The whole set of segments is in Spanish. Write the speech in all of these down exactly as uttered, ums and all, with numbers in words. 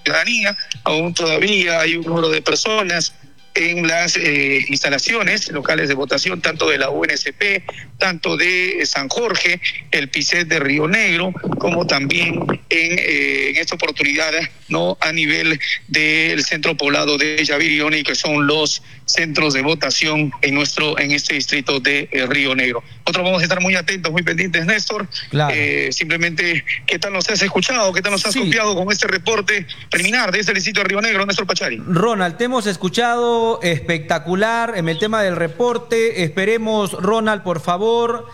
ciudadanía, aún todavía hay un número de personas en las eh, instalaciones locales de votación, tanto de la U N S P, tanto de San Jorge, el P I C E T de Río Negro, como también en, eh, en esta oportunidad, no a nivel del centro poblado de Yavirioni, que son los centros de votación en nuestro en este distrito de eh, Río Negro. Nosotros vamos a estar muy atentos, muy pendientes, Néstor. Claro. Eh, simplemente, ¿qué tal nos has escuchado? ¿Qué tal nos has Sí. copiado con este reporte preliminar de este distrito de Río Negro, Néstor Pachari? Ronald, te hemos escuchado espectacular en el tema del reporte. Esperemos, Ronald, por favor,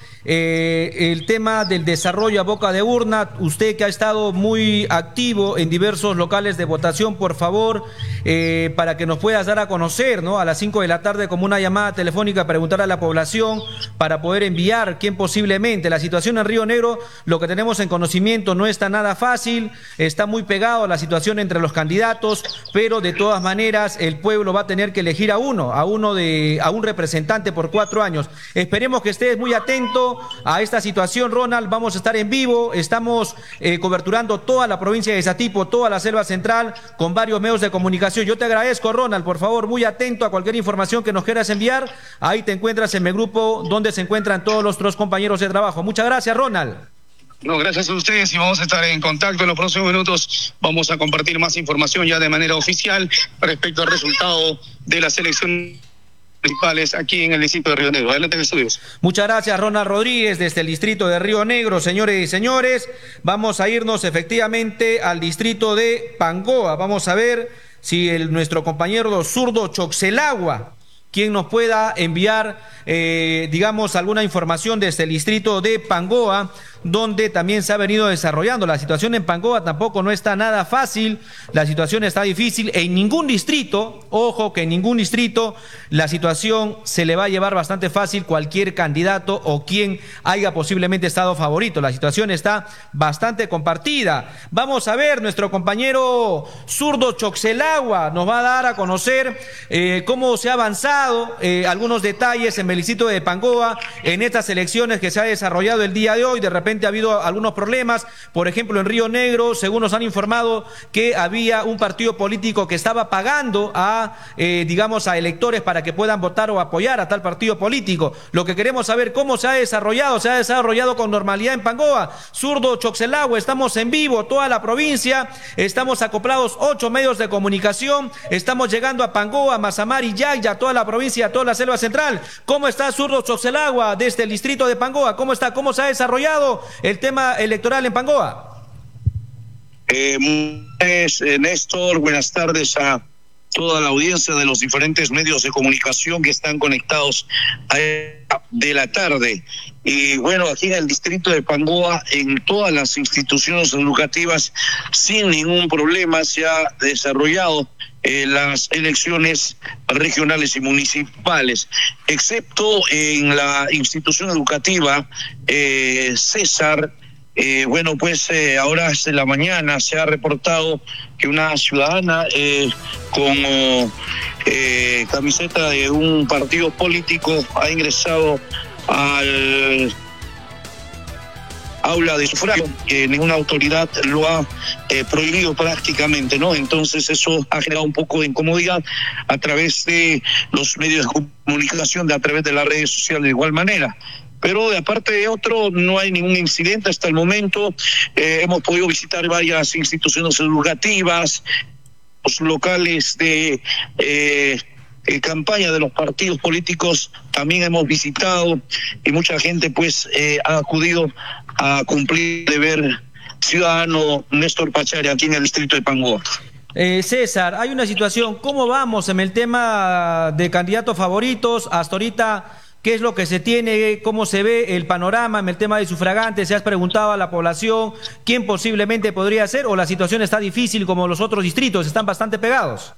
eh, el tema del desarrollo a boca de urna. Usted que ha estado muy activo en diversos locales de votación, por favor, eh, para que nos puedas dar a conocer, ¿no? A las cinco de la tarde, como una llamada telefónica, preguntar a la población para poder enviar quién posiblemente. La situación en Río Negro, lo que tenemos en conocimiento, no está nada fácil, está muy pegado a la situación entre los candidatos, pero de todas maneras el pueblo va a tener que elegir a uno, a uno de, a un representante por cuatro años. Esperemos que estés muy atento a esta situación, Ronald. Vamos a estar en vivo, estamos eh, coberturando toda la provincia de Satipo, toda la selva central, con varios medios de comunicación. Yo te agradezco, Ronald, por favor, muy atento a cualquier información que nos quieras enviar. Ahí te encuentras en mi grupo donde se encuentran todos los otros compañeros de trabajo. Muchas gracias, Ronald. No, gracias a ustedes y vamos a estar en contacto en los próximos minutos. Vamos a compartir más información ya de manera oficial respecto al resultado de las elecciones principales aquí en el distrito de Río Negro. Adelante en estudios. Muchas gracias, Ronald Rodríguez, desde el distrito de Río Negro. Señores y señores, vamos a irnos efectivamente al distrito de Pangoa. Vamos a ver si el, nuestro compañero zurdo Choxelagua, quien nos pueda enviar, eh, digamos, alguna información desde el distrito de Pangoa, donde también se ha venido desarrollando. La situación en Pangoa tampoco no está nada fácil, la situación está difícil. En ningún distrito, ojo que en ningún distrito, la situación se le va a llevar bastante fácil cualquier candidato o quien haya posiblemente estado favorito. La situación está bastante compartida. Vamos a ver, nuestro compañero zurdo Choxelagua nos va a dar a conocer eh, cómo se ha avanzado, eh, algunos detalles en el distrito de Pangoa en estas elecciones que se ha desarrollado el día de hoy. De repente ha habido algunos problemas, por ejemplo en Río Negro, según nos han informado, que había un partido político que estaba pagando a, eh, digamos, a electores para que puedan votar o apoyar a tal partido político. Lo que queremos saber, cómo se ha desarrollado, se ha desarrollado con normalidad en Pangoa. Zurdo Choxelagua, estamos en vivo, toda la provincia, estamos acoplados ocho medios de comunicación, estamos llegando a Pangoa, Mazamari, Yaya, toda la provincia, toda la selva central. ¿Cómo está Zurdo Choxelagua desde el distrito de Pangoa? ¿Cómo está? ¿Cómo se ha desarrollado el tema electoral en Pangoa? Eh, es, eh, Néstor, buenas tardes a toda la audiencia de los diferentes medios de comunicación que están conectados a de la tarde. Y bueno, aquí en el distrito de Pangoa, en todas las instituciones educativas, sin ningún problema se ha desarrollado eh, las elecciones regionales y municipales, excepto en la institución educativa eh, César. Eh, bueno, pues eh, ahora en la mañana se ha reportado que una ciudadana eh, con eh, camiseta de un partido político ha ingresado al aula de sufragio, que ninguna autoridad lo ha eh, prohibido prácticamente, ¿no? Entonces eso ha generado un poco de incomodidad a través de los medios de comunicación, de a través de las redes sociales de igual manera. Pero de aparte de otro, no hay ningún incidente hasta el momento. Eh, hemos podido visitar varias instituciones educativas, los locales de eh, eh, campaña de los partidos políticos también hemos visitado, y mucha gente pues eh, ha acudido a cumplir el deber ciudadano. Néstor Pachari, aquí en el distrito de Pangoa. Eh, César, hay una situación, ¿cómo vamos en el tema de candidatos favoritos? Hasta ahorita, ¿qué es lo que se tiene? ¿Cómo se ve el panorama en el tema de sufragantes? ¿Se has preguntado a la población quién posiblemente podría ser? ¿O la situación está difícil como los otros distritos? ¿Están bastante pegados?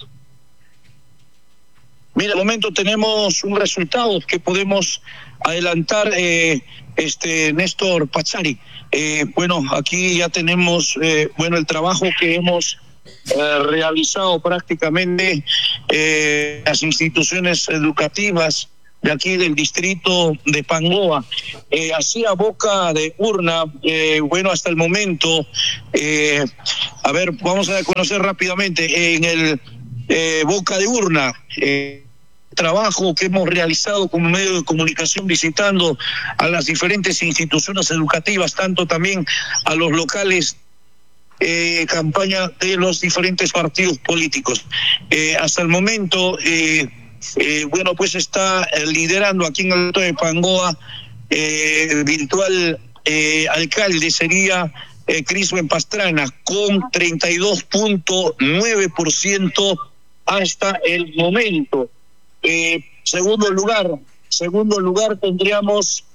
Mira, al momento tenemos un resultado que podemos adelantar, eh, este Néstor Pachari. Eh, bueno, aquí ya tenemos, eh, bueno, el trabajo que hemos eh, realizado prácticamente, eh, las instituciones educativas de aquí del distrito de Pangoa. Eh, así a boca de urna, eh, bueno, hasta el momento, eh, a ver, vamos a conocer rápidamente, en el eh, boca de urna, eh, trabajo que hemos realizado como medio de comunicación visitando a las diferentes instituciones educativas, tanto también a los locales eh, campaña de los diferentes partidos políticos. Eh, hasta el momento, eh, eh, bueno, pues está eh, liderando aquí en el Alto de Pangoa, eh, el virtual eh, alcalde sería eh, Crisben Pastrana, con treinta y dos punto nueve por ciento hasta el momento. Eh, segundo lugar, segundo lugar tendríamos,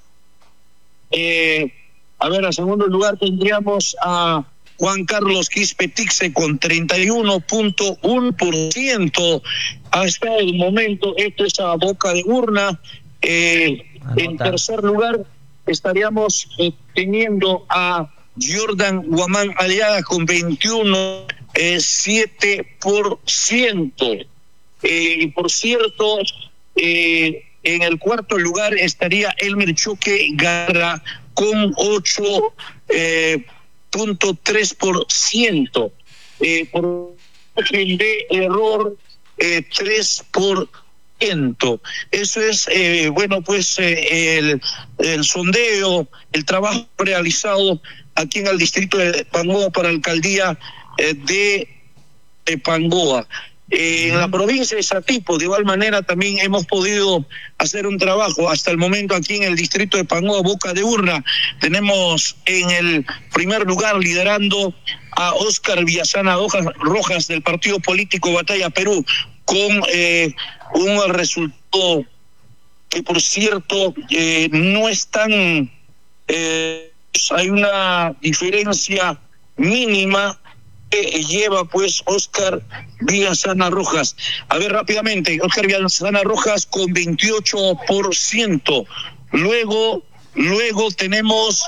eh, a ver, a segundo lugar tendríamos a Juan Carlos Quispe Tixe con treinta y uno punto uno por ciento hasta el momento. Esto es a boca de urna. Eh, en tercer lugar estaríamos eh, teniendo a Jordan Guamán Aliaga con veintiuno punto siete por ciento. Eh, y por cierto, eh, en el cuarto lugar estaría Elmer Choque Garra con ocho punto tres por ciento. Eh, por margen de error, eh, tres por ciento. Eso es, eh, bueno, pues eh, el, el sondeo, el trabajo realizado aquí en el distrito de Pangoa para la alcaldía eh, de, de Pangoa. Eh, en la provincia de Satipo, de igual manera, también hemos podido hacer un trabajo hasta el momento aquí en el distrito de Pangoa, boca de urna. Tenemos en el primer lugar liderando a Oscar Villasana Rojas del partido político Batalla Perú, con eh, un resultado que, por cierto, eh, no es tan... Eh, hay una diferencia mínima que lleva pues Oscar Villasana Rojas. A ver rápidamente, Oscar Villasana Rojas con veintiocho por ciento. Luego, luego tenemos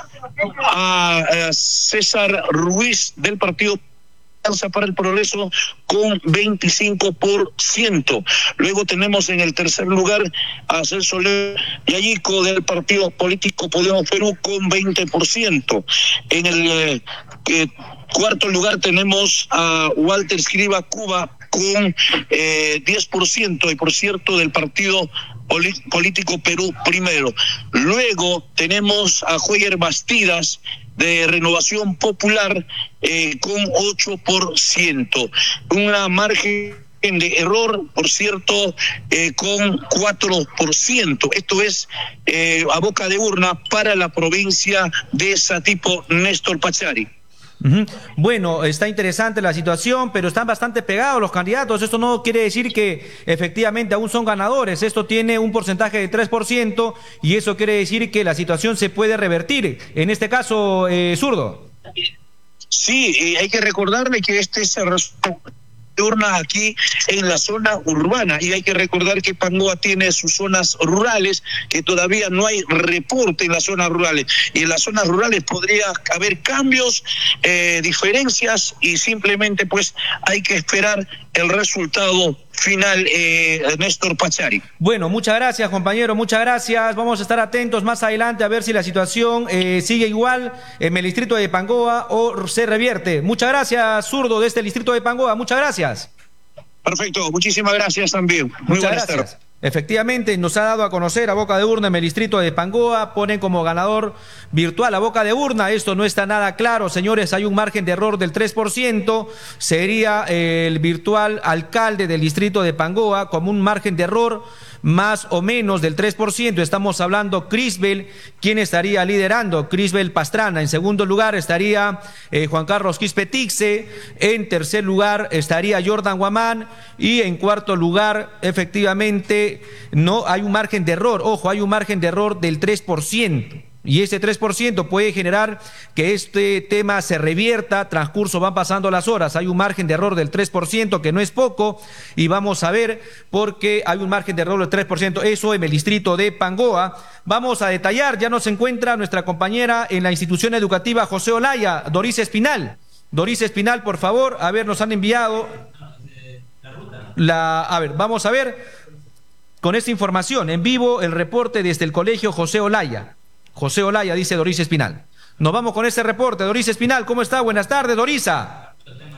a, a César Ruiz del partido Alianza para el Progreso con veinticinco por ciento. Luego tenemos en el tercer lugar a Celso Yayico del partido político Podemos Perú con veinte por ciento. En el eh, eh, cuarto lugar tenemos a Walter Escriba Cuba con eh, diez por ciento, y por cierto del partido político Perú Primero. Luego tenemos a Joyer Bastidas de Renovación Popular eh, con ocho por ciento. Una margen de error, por cierto, eh, con cuatro por ciento. Esto es eh, a boca de urna para la provincia de Satipo, Néstor Pachari. Uh-huh. Bueno, está interesante la situación, pero están bastante pegados los candidatos. Esto no quiere decir que efectivamente aún son ganadores. Esto tiene un porcentaje de tres por ciento y eso quiere decir que la situación se puede revertir. En este caso, eh, Zurdo. Sí, eh, hay que recordarle que este es el resultado de urna aquí en la zona urbana, y hay que recordar que Pangoa tiene sus zonas rurales, que todavía no hay reporte en las zonas rurales, y en las zonas rurales podría haber cambios, eh, diferencias, y simplemente pues hay que esperar el resultado final, eh, Néstor Pachari. Bueno, muchas gracias, compañero, muchas gracias. Vamos a estar atentos más adelante a ver si la situación eh, sigue igual en el distrito de Pangoa o se revierte. Muchas gracias, Zurdo, de este distrito de Pangoa. Muchas gracias. Perfecto, muchísimas gracias también. Muy muchas buenas gracias. tardes. Efectivamente, nos ha dado a conocer a boca de urna en el distrito de Pangoa, ponen como ganador virtual a boca de urna. Esto no está nada claro, señores, hay un margen de error del tres por ciento, sería el virtual alcalde del distrito de Pangoa como un margen de error más o menos del tres por ciento. Estamos hablando Crisbel, quien estaría liderando, Crisbel Pastrana. En segundo lugar estaría eh, Juan Carlos Quispe Tixe, en tercer lugar estaría Jordan Guamán, y en cuarto lugar, efectivamente, no hay un margen de error, ojo, hay un margen de error del tres por ciento. Y ese tres por ciento puede generar que este tema se revierta, transcurso, van pasando las horas, hay un margen de error del tres por ciento que no es poco, y vamos a ver por qué hay un margen de error del tres por ciento, eso en el distrito de Pangoa. Vamos a detallar, ya nos encuentra nuestra compañera en la institución educativa José Olaya, Doris Espinal. Doris Espinal, por favor, a ver, nos han enviado la, a ver, vamos a ver. con esta información. En vivo, el reporte desde el colegio José Olaya. José Olaya, dice Dorisa Espinal. Nos vamos con este reporte. Dorisa Espinal, ¿cómo está? Buenas tardes, Dorisa.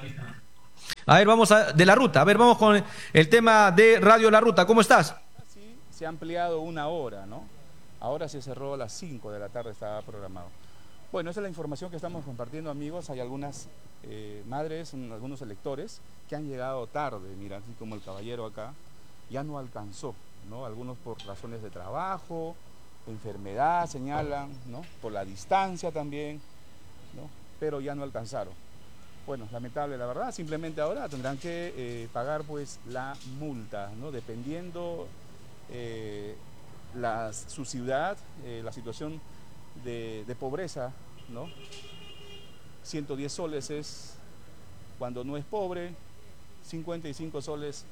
A ver, vamos a, de la ruta. A ver, vamos con el tema de Radio La Ruta. ¿Cómo estás? Sí, se ha ampliado una hora, ¿no? Ahora se cerró a las cinco de la tarde, estaba programado. Bueno, esa es la información que estamos compartiendo, amigos. Hay algunas eh, madres, algunos electores que han llegado tarde, mira, así como el caballero acá, ya no alcanzó, ¿no? Algunos por razones de trabajo, enfermedad, señalan, ¿no? Por la distancia también, ¿no? Pero ya no alcanzaron. Bueno, lamentable la verdad, simplemente ahora tendrán que eh, pagar pues la multa, ¿no? Dependiendo eh, la, su ciudad, eh, la situación de, de pobreza, ¿no? ciento diez soles es cuando no es pobre, cincuenta y cinco soles,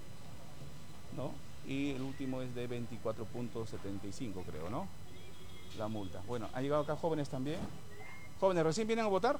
¿no? Y el último es de veinticuatro punto setenta y cinco, creo, ¿no? La multa. Bueno, han llegado acá jóvenes también. Jóvenes, ¿recién vienen a votar?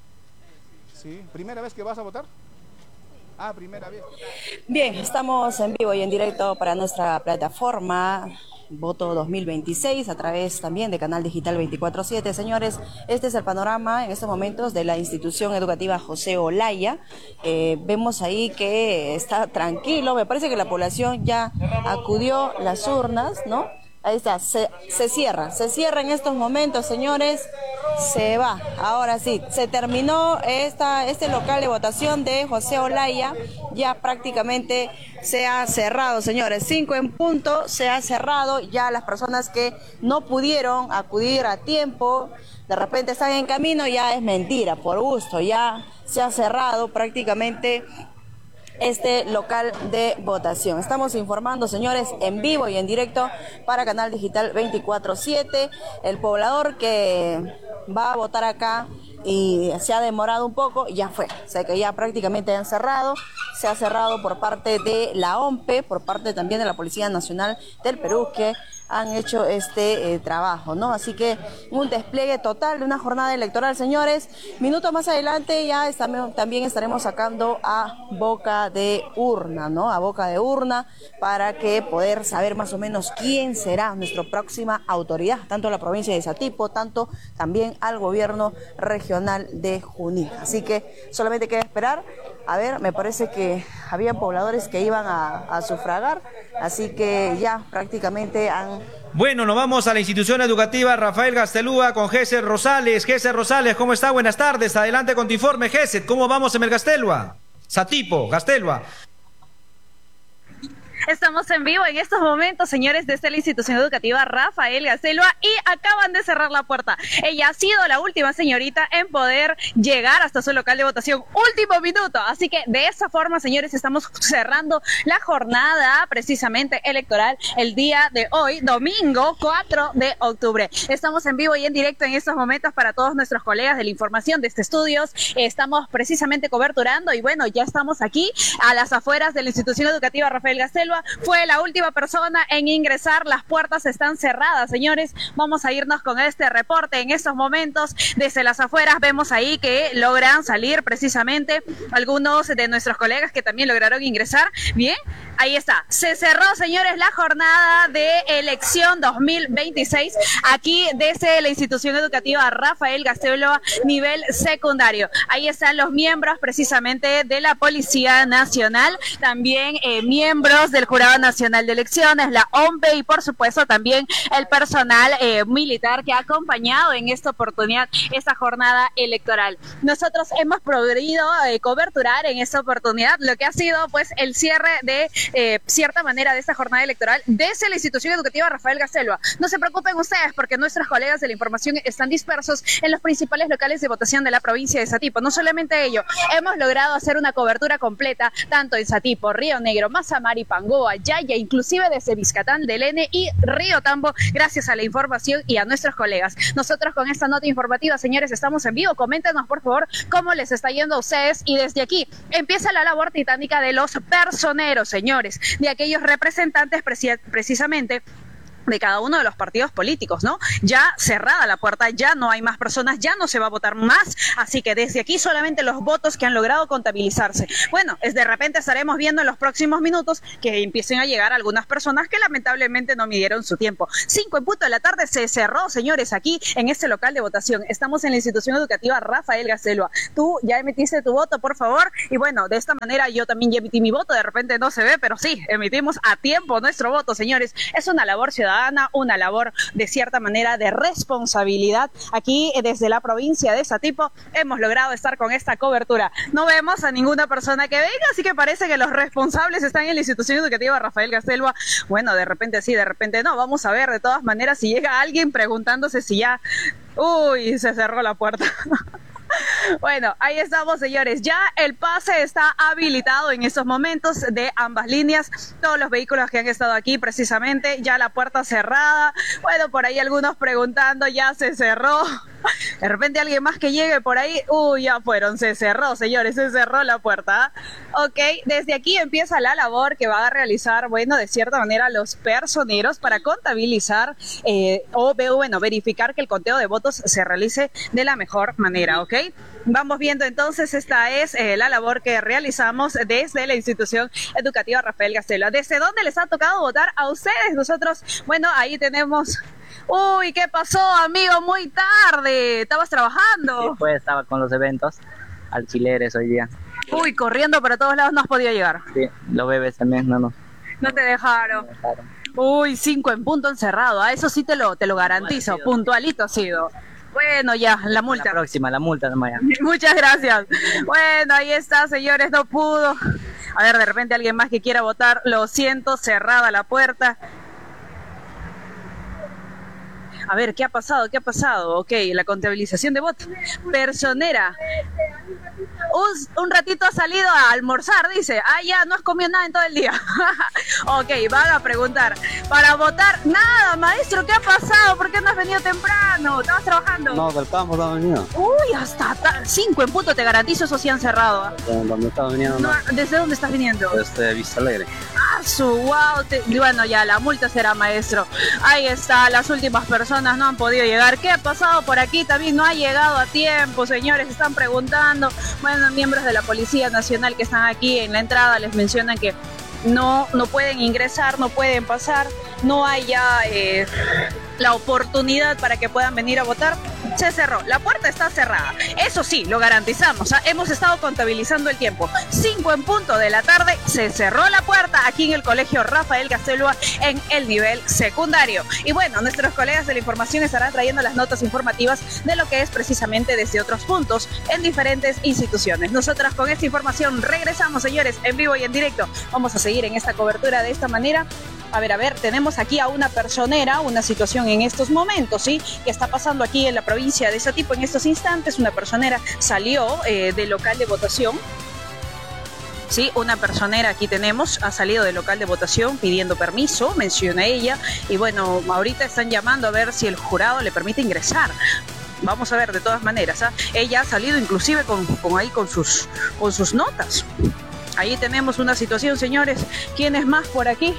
Sí. ¿Primera vez que vas a votar? Ah, primera vez. Bien, estamos en vivo y en directo para nuestra plataforma Voto dos mil veintiséis a través también de Canal Digital veinticuatro siete. Señores, este es el panorama en estos momentos de la institución educativa José Olaya. Eh, vemos ahí que está tranquilo, me parece que la población ya acudió las urnas, ¿no? Ahí está, se, se cierra, se cierra en estos momentos, señores, se va. Ahora sí, se terminó esta, este local de votación de José Olaya, ya prácticamente se ha cerrado, señores, cinco en punto, se ha cerrado, ya las personas que no pudieron acudir a tiempo, de repente están en camino, ya es mentira, por gusto, ya se ha cerrado prácticamente este local de votación. Estamos informando, señores, en vivo y en directo para Canal Digital veinticuatro siete. El poblador que va a votar acá y se ha demorado un poco, ya fue. O sea que ya prácticamente han cerrado. Se ha cerrado por parte de la O M P E, por parte también de la Policía Nacional del Perú, que han hecho este eh, trabajo, ¿no? Así que un despliegue total de una jornada electoral, señores. Minutos más adelante ya estamos, también estaremos sacando a boca de urna, ¿no? A boca de urna para que poder saber más o menos quién será nuestra próxima autoridad, tanto a la provincia de Satipo, tanto también al gobierno regional de Junín. Así que solamente queda esperar. A ver, me parece que habían pobladores que iban a, a sufragar, así que ya prácticamente han... Bueno, nos vamos a la institución educativa Rafael Gastelúa con Gesed Rosales. Gesed Rosales, ¿cómo está? Buenas tardes. Adelante con tu informe, Gesed. ¿Cómo vamos en el Gastelúa? Satipo, Gastelúa. Estamos en vivo en estos momentos, señores, desde la institución educativa Rafael Gastelúa, y acaban de cerrar la puerta. Ella ha sido la última señorita en poder llegar hasta su local de votación. Último minuto. Así que de esa forma, señores, estamos cerrando la jornada precisamente electoral el día de hoy, domingo cuatro de octubre. Estamos en vivo y en directo en estos momentos para todos nuestros colegas de la información de este estudios. Estamos precisamente coberturando y bueno, ya estamos aquí a las afueras de la institución educativa Rafael Gastelúa. Fue la última persona en ingresar, las puertas están cerradas, señores. Vamos a irnos con este reporte en estos momentos. Desde las afueras vemos ahí que logran salir precisamente algunos de nuestros colegas que también lograron ingresar. Bien, ahí está. Se cerró, señores, la jornada de elección dos mil veintiséis aquí desde la institución educativa Rafael Gastelúa, nivel secundario. Ahí están los miembros precisamente de la Policía Nacional, también eh, miembros del Jurado Nacional de Elecciones, la O M P E y por supuesto también el personal eh, militar que ha acompañado en esta oportunidad esta jornada electoral. Nosotros hemos podido eh, coberturar en esta oportunidad lo que ha sido pues el cierre de eh, cierta manera de esta jornada electoral desde la institución educativa Rafael Gastelúa. No se preocupen ustedes porque nuestros colegas de la información están dispersos en los principales locales de votación de la provincia de Satipo. No solamente ello, hemos logrado hacer una cobertura completa tanto en Satipo, Río Negro, Mazamari, Pangoa, Yaya, inclusive desde Vizcatán, Delene y Río Tambo, gracias a la información y a nuestros colegas. Nosotros con esta nota informativa, señores, estamos en vivo. Coméntenos, por favor, cómo les está yendo a ustedes. Y desde aquí empieza la labor titánica de los personeros, señores, de aquellos representantes preci- precisamente de cada uno de los partidos políticos, ¿no? Ya cerrada la puerta, ya no hay más personas, ya no se va a votar más, así que desde aquí solamente los votos que han logrado contabilizarse. Bueno, es de repente estaremos viendo en los próximos minutos que empiecen a llegar algunas personas que lamentablemente no midieron su tiempo. Cinco en punto de la tarde se cerró, señores, aquí en este local de votación. Estamos en la institución educativa Rafael Gazelua. Tú ya emitiste tu voto, por favor, y bueno, de esta manera yo también ya emití mi voto, de repente no se ve, pero sí, emitimos a tiempo nuestro voto, señores. Es una labor ciudadana, una labor de cierta manera de responsabilidad. Aquí desde la provincia de Satipo hemos logrado estar con esta cobertura. No vemos a ninguna persona que venga, así que parece que los responsables están en la institución educativa Rafael Gazelua. Bueno, de repente sí, de repente no. Vamos a ver de todas maneras si llega alguien preguntándose si ya... Uy, se cerró la puerta. Bueno, ahí estamos, señores. Ya el pase está habilitado en estos momentos de ambas líneas. Todos los vehículos que han estado aquí precisamente, ya la puerta cerrada. Bueno, por ahí algunos preguntando, ya se cerró. De repente alguien más que llegue por ahí, uy, ya fueron, se cerró, señores, se cerró la puerta. Ok, desde aquí empieza la labor que va a realizar, bueno, de cierta manera los personeros para contabilizar eh, o, bueno, verificar que el conteo de votos se realice de la mejor manera, ok. Vamos viendo entonces, esta es eh, la labor que realizamos desde la institución educativa Rafael Gazelua. ¿Desde dónde les ha tocado votar a ustedes? Nosotros, bueno, ahí tenemos... Uy, ¿qué pasó, amigo? Muy tarde. ¿Estabas trabajando? Sí, pues estaba con los eventos alquileres hoy día. Uy, corriendo para todos lados no has podido llegar. Sí, los bebés también, no, no. No te dejaron. No me dejaron. Uy, cinco en punto encerrado. A eso sí te lo, te lo garantizo. Puntualito ha sido. Bueno, ya, la multa. La próxima, la multa nomás ya. Muchas gracias. Bueno, ahí está, señores, no pudo. A ver, de repente alguien más que quiera votar. Lo siento, cerrada la puerta. A ver, ¿qué ha pasado? ¿Qué ha pasado? Ok, la contabilización de votos. Personera. Un, un ratito ha salido a almorzar, dice. Ah, ya, no has comido nada en todo el día. Ok, van a preguntar. Para votar, nada, maestro, ¿qué ha pasado? ¿Por qué no has venido temprano? ¿Estabas trabajando? No, del campo no he venido. Uy, hasta cinco en punto, te garantizo, eso sí han cerrado. ¿Dónde estaba viniendo? No, ¿desde dónde estás viniendo? Desde Vista Alegre. Ah, su wow. Te, bueno, ya, la multa será, maestro. Ahí está, las últimas personas no han podido llegar. ¿Qué ha pasado por aquí? También no ha llegado a tiempo, señores, están preguntando. Bueno, miembros de la Policía Nacional que están aquí en la entrada les mencionan que no, no pueden ingresar, no pueden pasar, no hay ya eh, la oportunidad para que puedan venir a votar. Se cerró, la puerta está cerrada. Eso sí, lo garantizamos, ¿eh? Hemos estado contabilizando el tiempo. Cinco en punto de la tarde, se cerró la puerta aquí en el colegio Rafael Gazelua en el nivel secundario. Y bueno, nuestros colegas de la información estarán trayendo las notas informativas de lo que es precisamente desde otros puntos en diferentes instituciones. Nosotras con esta información regresamos, señores, en vivo y en directo. Vamos a seguir en esta cobertura de esta manera. A ver, a ver, tenemos aquí a una personera, una situación en estos momentos, ¿sí? Que está pasando aquí en la provincia de Satipo en estos instantes. Una personera salió eh, del local de votación. Sí, una personera aquí tenemos, ha salido del local de votación pidiendo permiso, menciona ella. Y bueno, ahorita están llamando a ver si el jurado le permite ingresar. Vamos a ver de todas maneras, ¿ah? Ella ha salido inclusive con, con ahí con sus, con sus notas. Ahí tenemos una situación, señores. ¿Quién es más por aquí?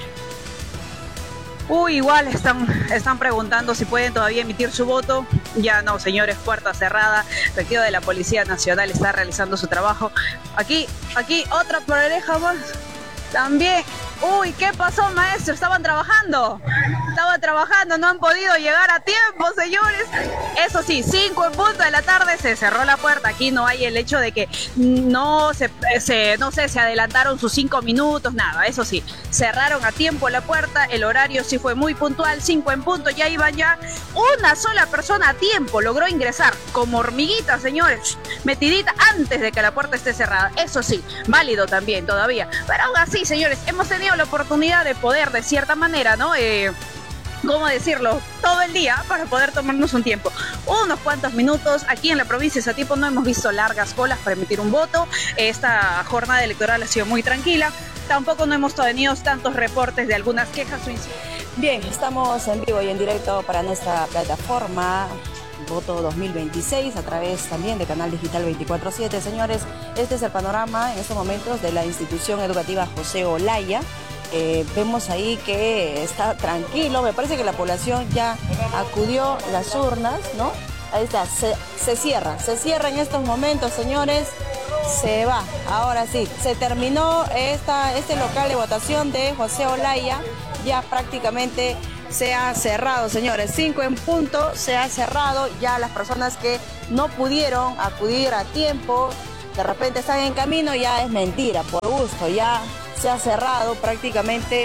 Uy, igual están, están preguntando si pueden todavía emitir su voto. Ya no, señores, puerta cerrada. El efectivo de la Policía Nacional está realizando su trabajo. Aquí, aquí, otra pareja más. También. Uy, ¿qué pasó, maestro? ¿Estaban trabajando? Estaban trabajando, no han podido llegar a tiempo, señores. Eso sí, cinco en punto de la tarde se cerró la puerta. Aquí no hay el hecho de que no se, se, no sé, se adelantaron sus cinco minutos, nada. Eso sí, cerraron a tiempo la puerta. El horario sí fue muy puntual, cinco en punto. Ya iban ya una sola persona a tiempo. Logró ingresar como hormiguita, señores. Metidita antes de que la puerta esté cerrada. Eso sí, válido también todavía. Pero aún así, señores, hemos tenido la oportunidad de poder, de cierta manera, ¿no? Eh, ¿Cómo decirlo? Todo el día para poder tomarnos un tiempo. Unos cuantos minutos. Aquí en la provincia de Satipo no hemos visto largas colas para emitir un voto. Esta jornada electoral ha sido muy tranquila. Tampoco no hemos tenido tantos reportes de algunas quejas o incidentes. Bien, estamos en vivo y en directo para nuestra plataforma Voto dos mil veintiséis a través también de Canal Digital veinticuatro siete. Señores, este es el panorama en estos momentos de la institución educativa José Olaya, eh, vemos ahí que está tranquilo. Me parece que la población ya acudió las urnas, ¿no? Ahí está, se, se cierra, se cierra en estos momentos, señores. Se va, ahora sí, se terminó esta, este local de votación de José Olaya, ya prácticamente se ha cerrado, señores, cinco en punto, se ha cerrado, ya las personas que no pudieron acudir a tiempo, de repente están en camino, ya es mentira, por gusto, ya se ha cerrado prácticamente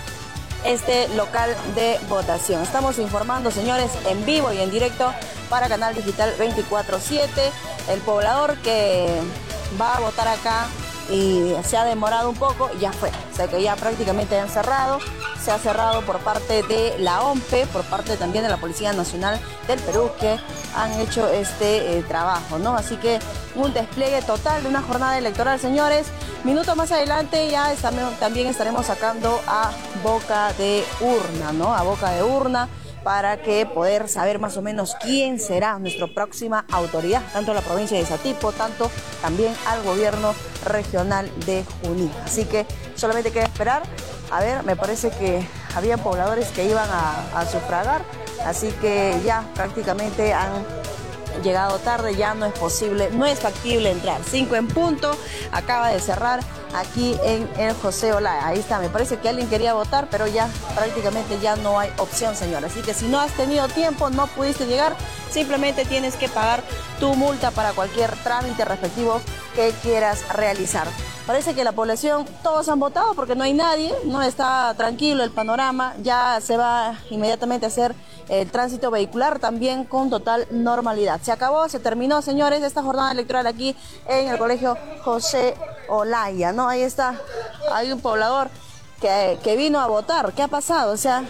este local de votación. Estamos informando, señores, en vivo y en directo para Canal Digital veinticuatro siete, el poblador que va a votar acá y se ha demorado un poco, ya fue, o sea que ya prácticamente han cerrado, se ha cerrado por parte de la O M P E, por parte también de la Policía Nacional del Perú, que han hecho este eh, trabajo, ¿no? Así que un despliegue total de una jornada electoral, señores. Minutos más adelante ya estamos, también estaremos sacando a boca de urna, ¿no? A boca de urna, para que poder saber más o menos quién será nuestra próxima autoridad, tanto a la provincia de Satipo, tanto también al gobierno regional de Junín. Así que solamente queda esperar. A ver, me parece que había pobladores que iban a, a sufragar, así que ya prácticamente han llegado tarde, ya no es posible, no es factible entrar. Cinco en punto, acaba de cerrar aquí en el José Olaya. Ahí está, me parece que alguien quería votar, pero ya prácticamente ya no hay opción, señor. Así que si no has tenido tiempo, no pudiste llegar, simplemente tienes que pagar tu multa para cualquier trámite respectivo que quieras realizar. Parece que la población, todos han votado porque no hay nadie, no está tranquilo el panorama, ya se va inmediatamente a hacer el tránsito vehicular también con total normalidad. Se acabó, se terminó, señores, esta jornada electoral aquí en el colegio José Olaya, ¿no? Ahí está, hay un poblador que, que vino a votar. ¿Qué ha pasado? O sea,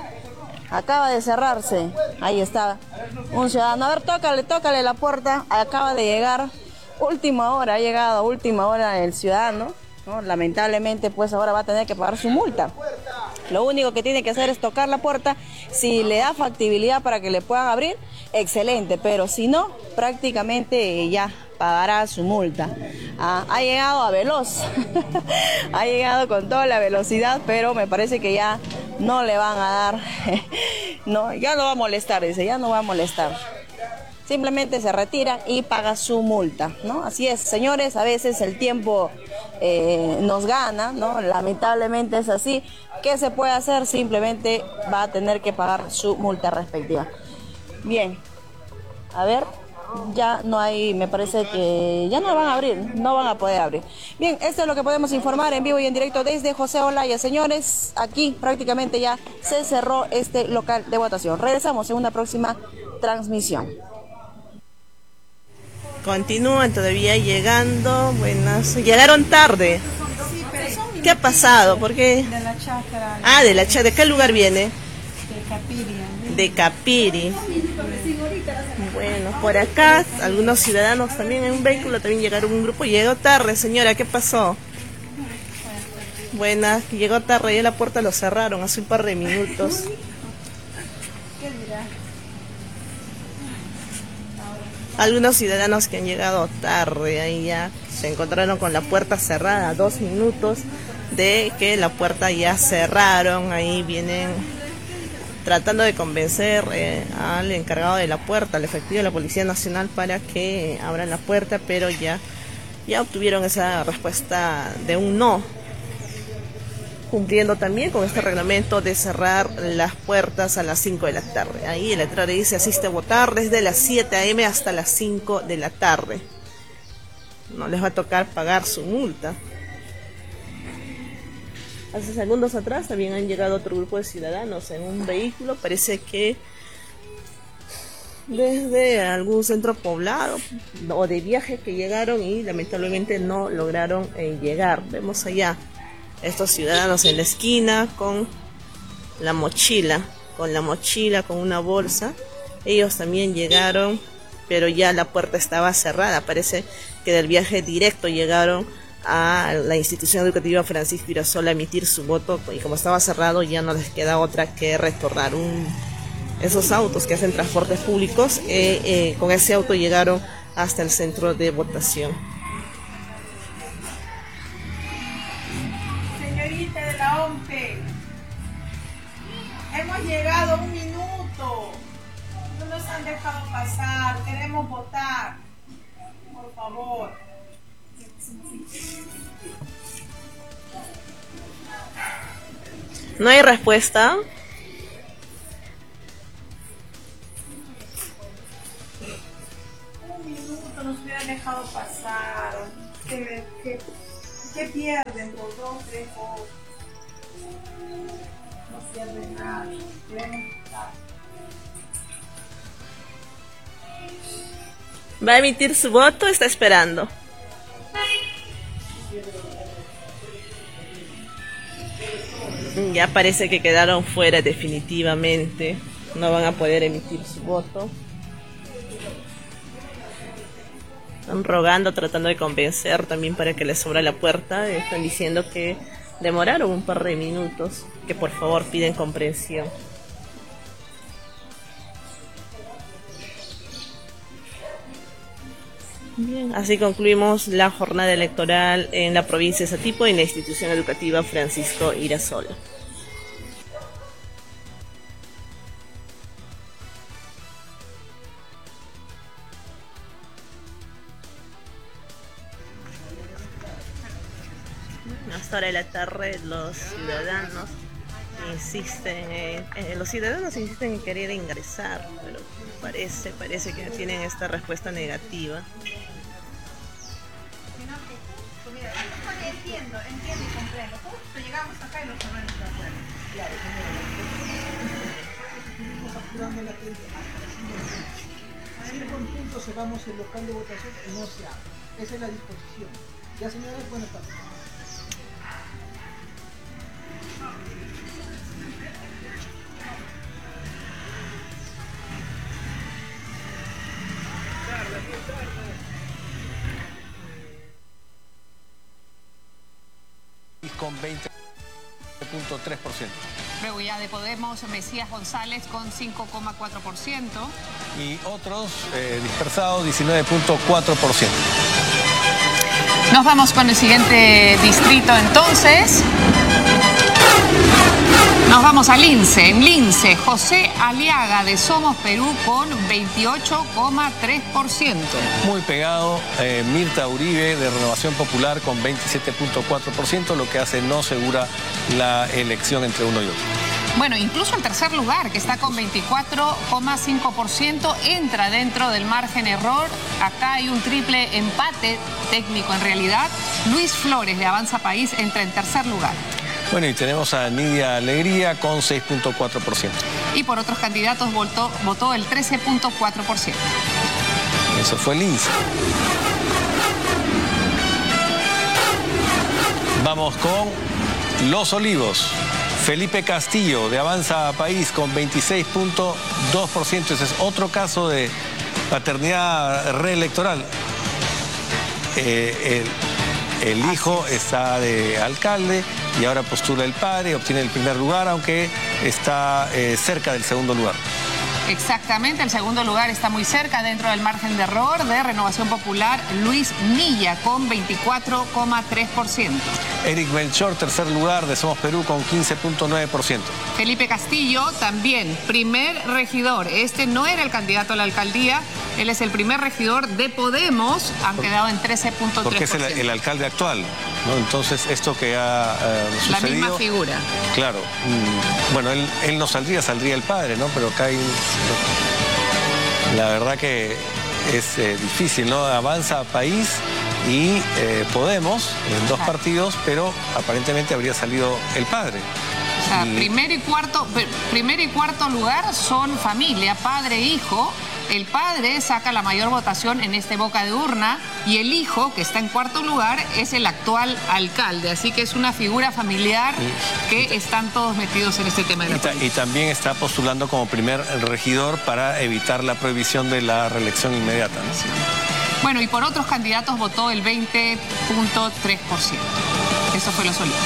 acaba de cerrarse, ahí está un ciudadano. A ver, tócale, tócale la puerta, acaba de llegar. Última hora, ha llegado a última hora el ciudadano, ¿no? Lamentablemente pues ahora va a tener que pagar su multa. Lo único que tiene que hacer es tocar la puerta. Si le da factibilidad para que le puedan abrir, excelente, pero si no, prácticamente ya pagará su multa. Ah, ha llegado a veloz, ha llegado con toda la velocidad, pero me parece que ya no le van a dar, no, ya no va a molestar, dice, ya no va a molestar. Simplemente se retira y paga su multa, ¿no? Así es, señores, a veces el tiempo eh, nos gana, ¿no? Lamentablemente es así. ¿Qué se puede hacer? Simplemente va a tener que pagar su multa respectiva. Bien, a ver, ya no hay, me parece que ya no van a abrir, no van a poder abrir. Bien, esto es lo que podemos informar en vivo y en directo desde José Olaya. Señores, aquí prácticamente ya se cerró este local de votación. Regresamos en una próxima transmisión. Continúan todavía llegando, buenas, llegaron tarde. ¿Qué ha pasado? ¿Por qué? De la chacra. Ah, de la chacra. ¿De qué lugar viene? De Capiri. De Capiri. Bueno, por acá algunos ciudadanos también en un vehículo también llegaron un grupo. Llegó tarde, señora, ¿qué pasó? Buenas, llegó tarde, ya la puerta lo cerraron hace un par de minutos. ¿Qué dirá? Algunos ciudadanos que han llegado tarde, ahí ya se encontraron con la puerta cerrada a dos minutos de que la puerta ya cerraron. Ahí vienen tratando de convencer eh, al encargado de la puerta, al efectivo de la Policía Nacional, para que abran la puerta, pero ya, ya obtuvieron esa respuesta de un no, cumpliendo también con este reglamento de cerrar las puertas a las cinco de la tarde. Ahí el letrero dice: asiste a votar desde las siete a eme hasta las cinco de la tarde. No les va a tocar pagar su multa. Hace segundos atrás también han llegado otro grupo de ciudadanos en un vehículo, parece que desde algún centro poblado o de viaje, que llegaron y lamentablemente no lograron eh, llegar. Vemos allá estos ciudadanos en la esquina con la mochila, con la mochila, con una bolsa. Ellos también llegaron, pero ya la puerta estaba cerrada. Parece que del viaje directo llegaron a la institución educativa Francisco Irazola a emitir su voto, y como estaba cerrado ya no les queda otra que retornar. Un, esos autos que hacen transportes públicos, eh, eh, con ese auto llegaron hasta el centro de votación. Señorita. gente de la O M P E. Hemos llegado a un minuto. No nos han dejado pasar. Queremos votar. Por favor. No hay respuesta. Un minuto nos hubieran dejado pasar. ¿Qué, qué, qué pierden por dos, tres votos? No pierden nada. Queremos votar. Va a emitir su voto, está esperando. Ya parece que quedaron fuera definitivamente. No van a poder emitir su voto. Están rogando, tratando de convencer también para que les abra la puerta. Están diciendo que demoraron un par de minutos, que por favor piden comprensión. Bien, así concluimos la jornada electoral en la provincia de Satipo y en la institución educativa Francisco Irasola. Hasta hora de la tarde los ciudadanos insisten en, eh, los ciudadanos insisten en querer ingresar, pero parece, parece que tienen esta respuesta negativa. Entiendo, entiendo y comprendo. Justo llegamos acá y los cerramos de acuerdo. Claro, estamos apurando la gente. Cinco en punto cerramos el local de votación y no se abre. Esa es la disposición. Ya, señores, buenas tardes. Con veinte punto tres por ciento. Luego ya de Podemos, Mesías González con cinco coma cuatro por ciento. Y otros eh, dispersados, diecinueve punto cuatro por ciento. Nos vamos con el siguiente distrito entonces. Nos vamos a Lince. En Lince, José Aliaga de Somos Perú con veintiocho coma tres por ciento. Muy pegado, eh, Mirta Uribe de Renovación Popular con veintisiete punto cuatro por ciento, lo que hace no segura la elección entre uno y otro. Bueno, incluso el tercer lugar, que está con veinticuatro coma cinco por ciento, entra dentro del margen error. Acá hay un triple empate técnico en realidad. Luis Flores de Avanza País entra en tercer lugar. Bueno, y tenemos a Nidia Alegría con seis punto cuatro por ciento. Y por otros candidatos votó, votó el trece punto cuatro por ciento. Eso fue Lince. Vamos con Los Olivos. Felipe Castillo de Avanza País con veintiséis punto dos por ciento. Ese es otro caso de paternidad reelectoral. Eh, el, el hijo está de alcalde y ahora postula el padre, obtiene el primer lugar, aunque está eh, cerca del segundo lugar. Exactamente, el segundo lugar está muy cerca dentro del margen de error de Renovación Popular, Luis Milla con veinticuatro coma tres por ciento. Eric Melchor, tercer lugar de Somos Perú con quince punto nueve por ciento. Felipe Castillo, también primer regidor. Este no era el candidato a la alcaldía, él es el primer regidor de Podemos, han Por, quedado en trece punto tres por ciento. Porque es el, el alcalde actual, ¿no? Entonces, esto que ha eh, sucedido... La misma figura. Claro. Mmm, bueno, él, él no saldría, saldría el padre, ¿no? Pero acá hay... La verdad que es eh, difícil, ¿no? Avanza País y eh, Podemos en dos claro. partidos, pero aparentemente habría salido el padre. O sea, y... primer y cuarto, primer y cuarto lugar son familia, padre e hijo. El padre saca la mayor votación en este boca de urna y el hijo, que está en cuarto lugar, es el actual alcalde. Así que es una figura familiar que están todos metidos en este tema de la y, ta y también está postulando como primer regidor para evitar la prohibición de la reelección inmediata, ¿no? Sí. Bueno, y por otros candidatos votó el veinte punto tres por ciento. Eso fue Los Olivos.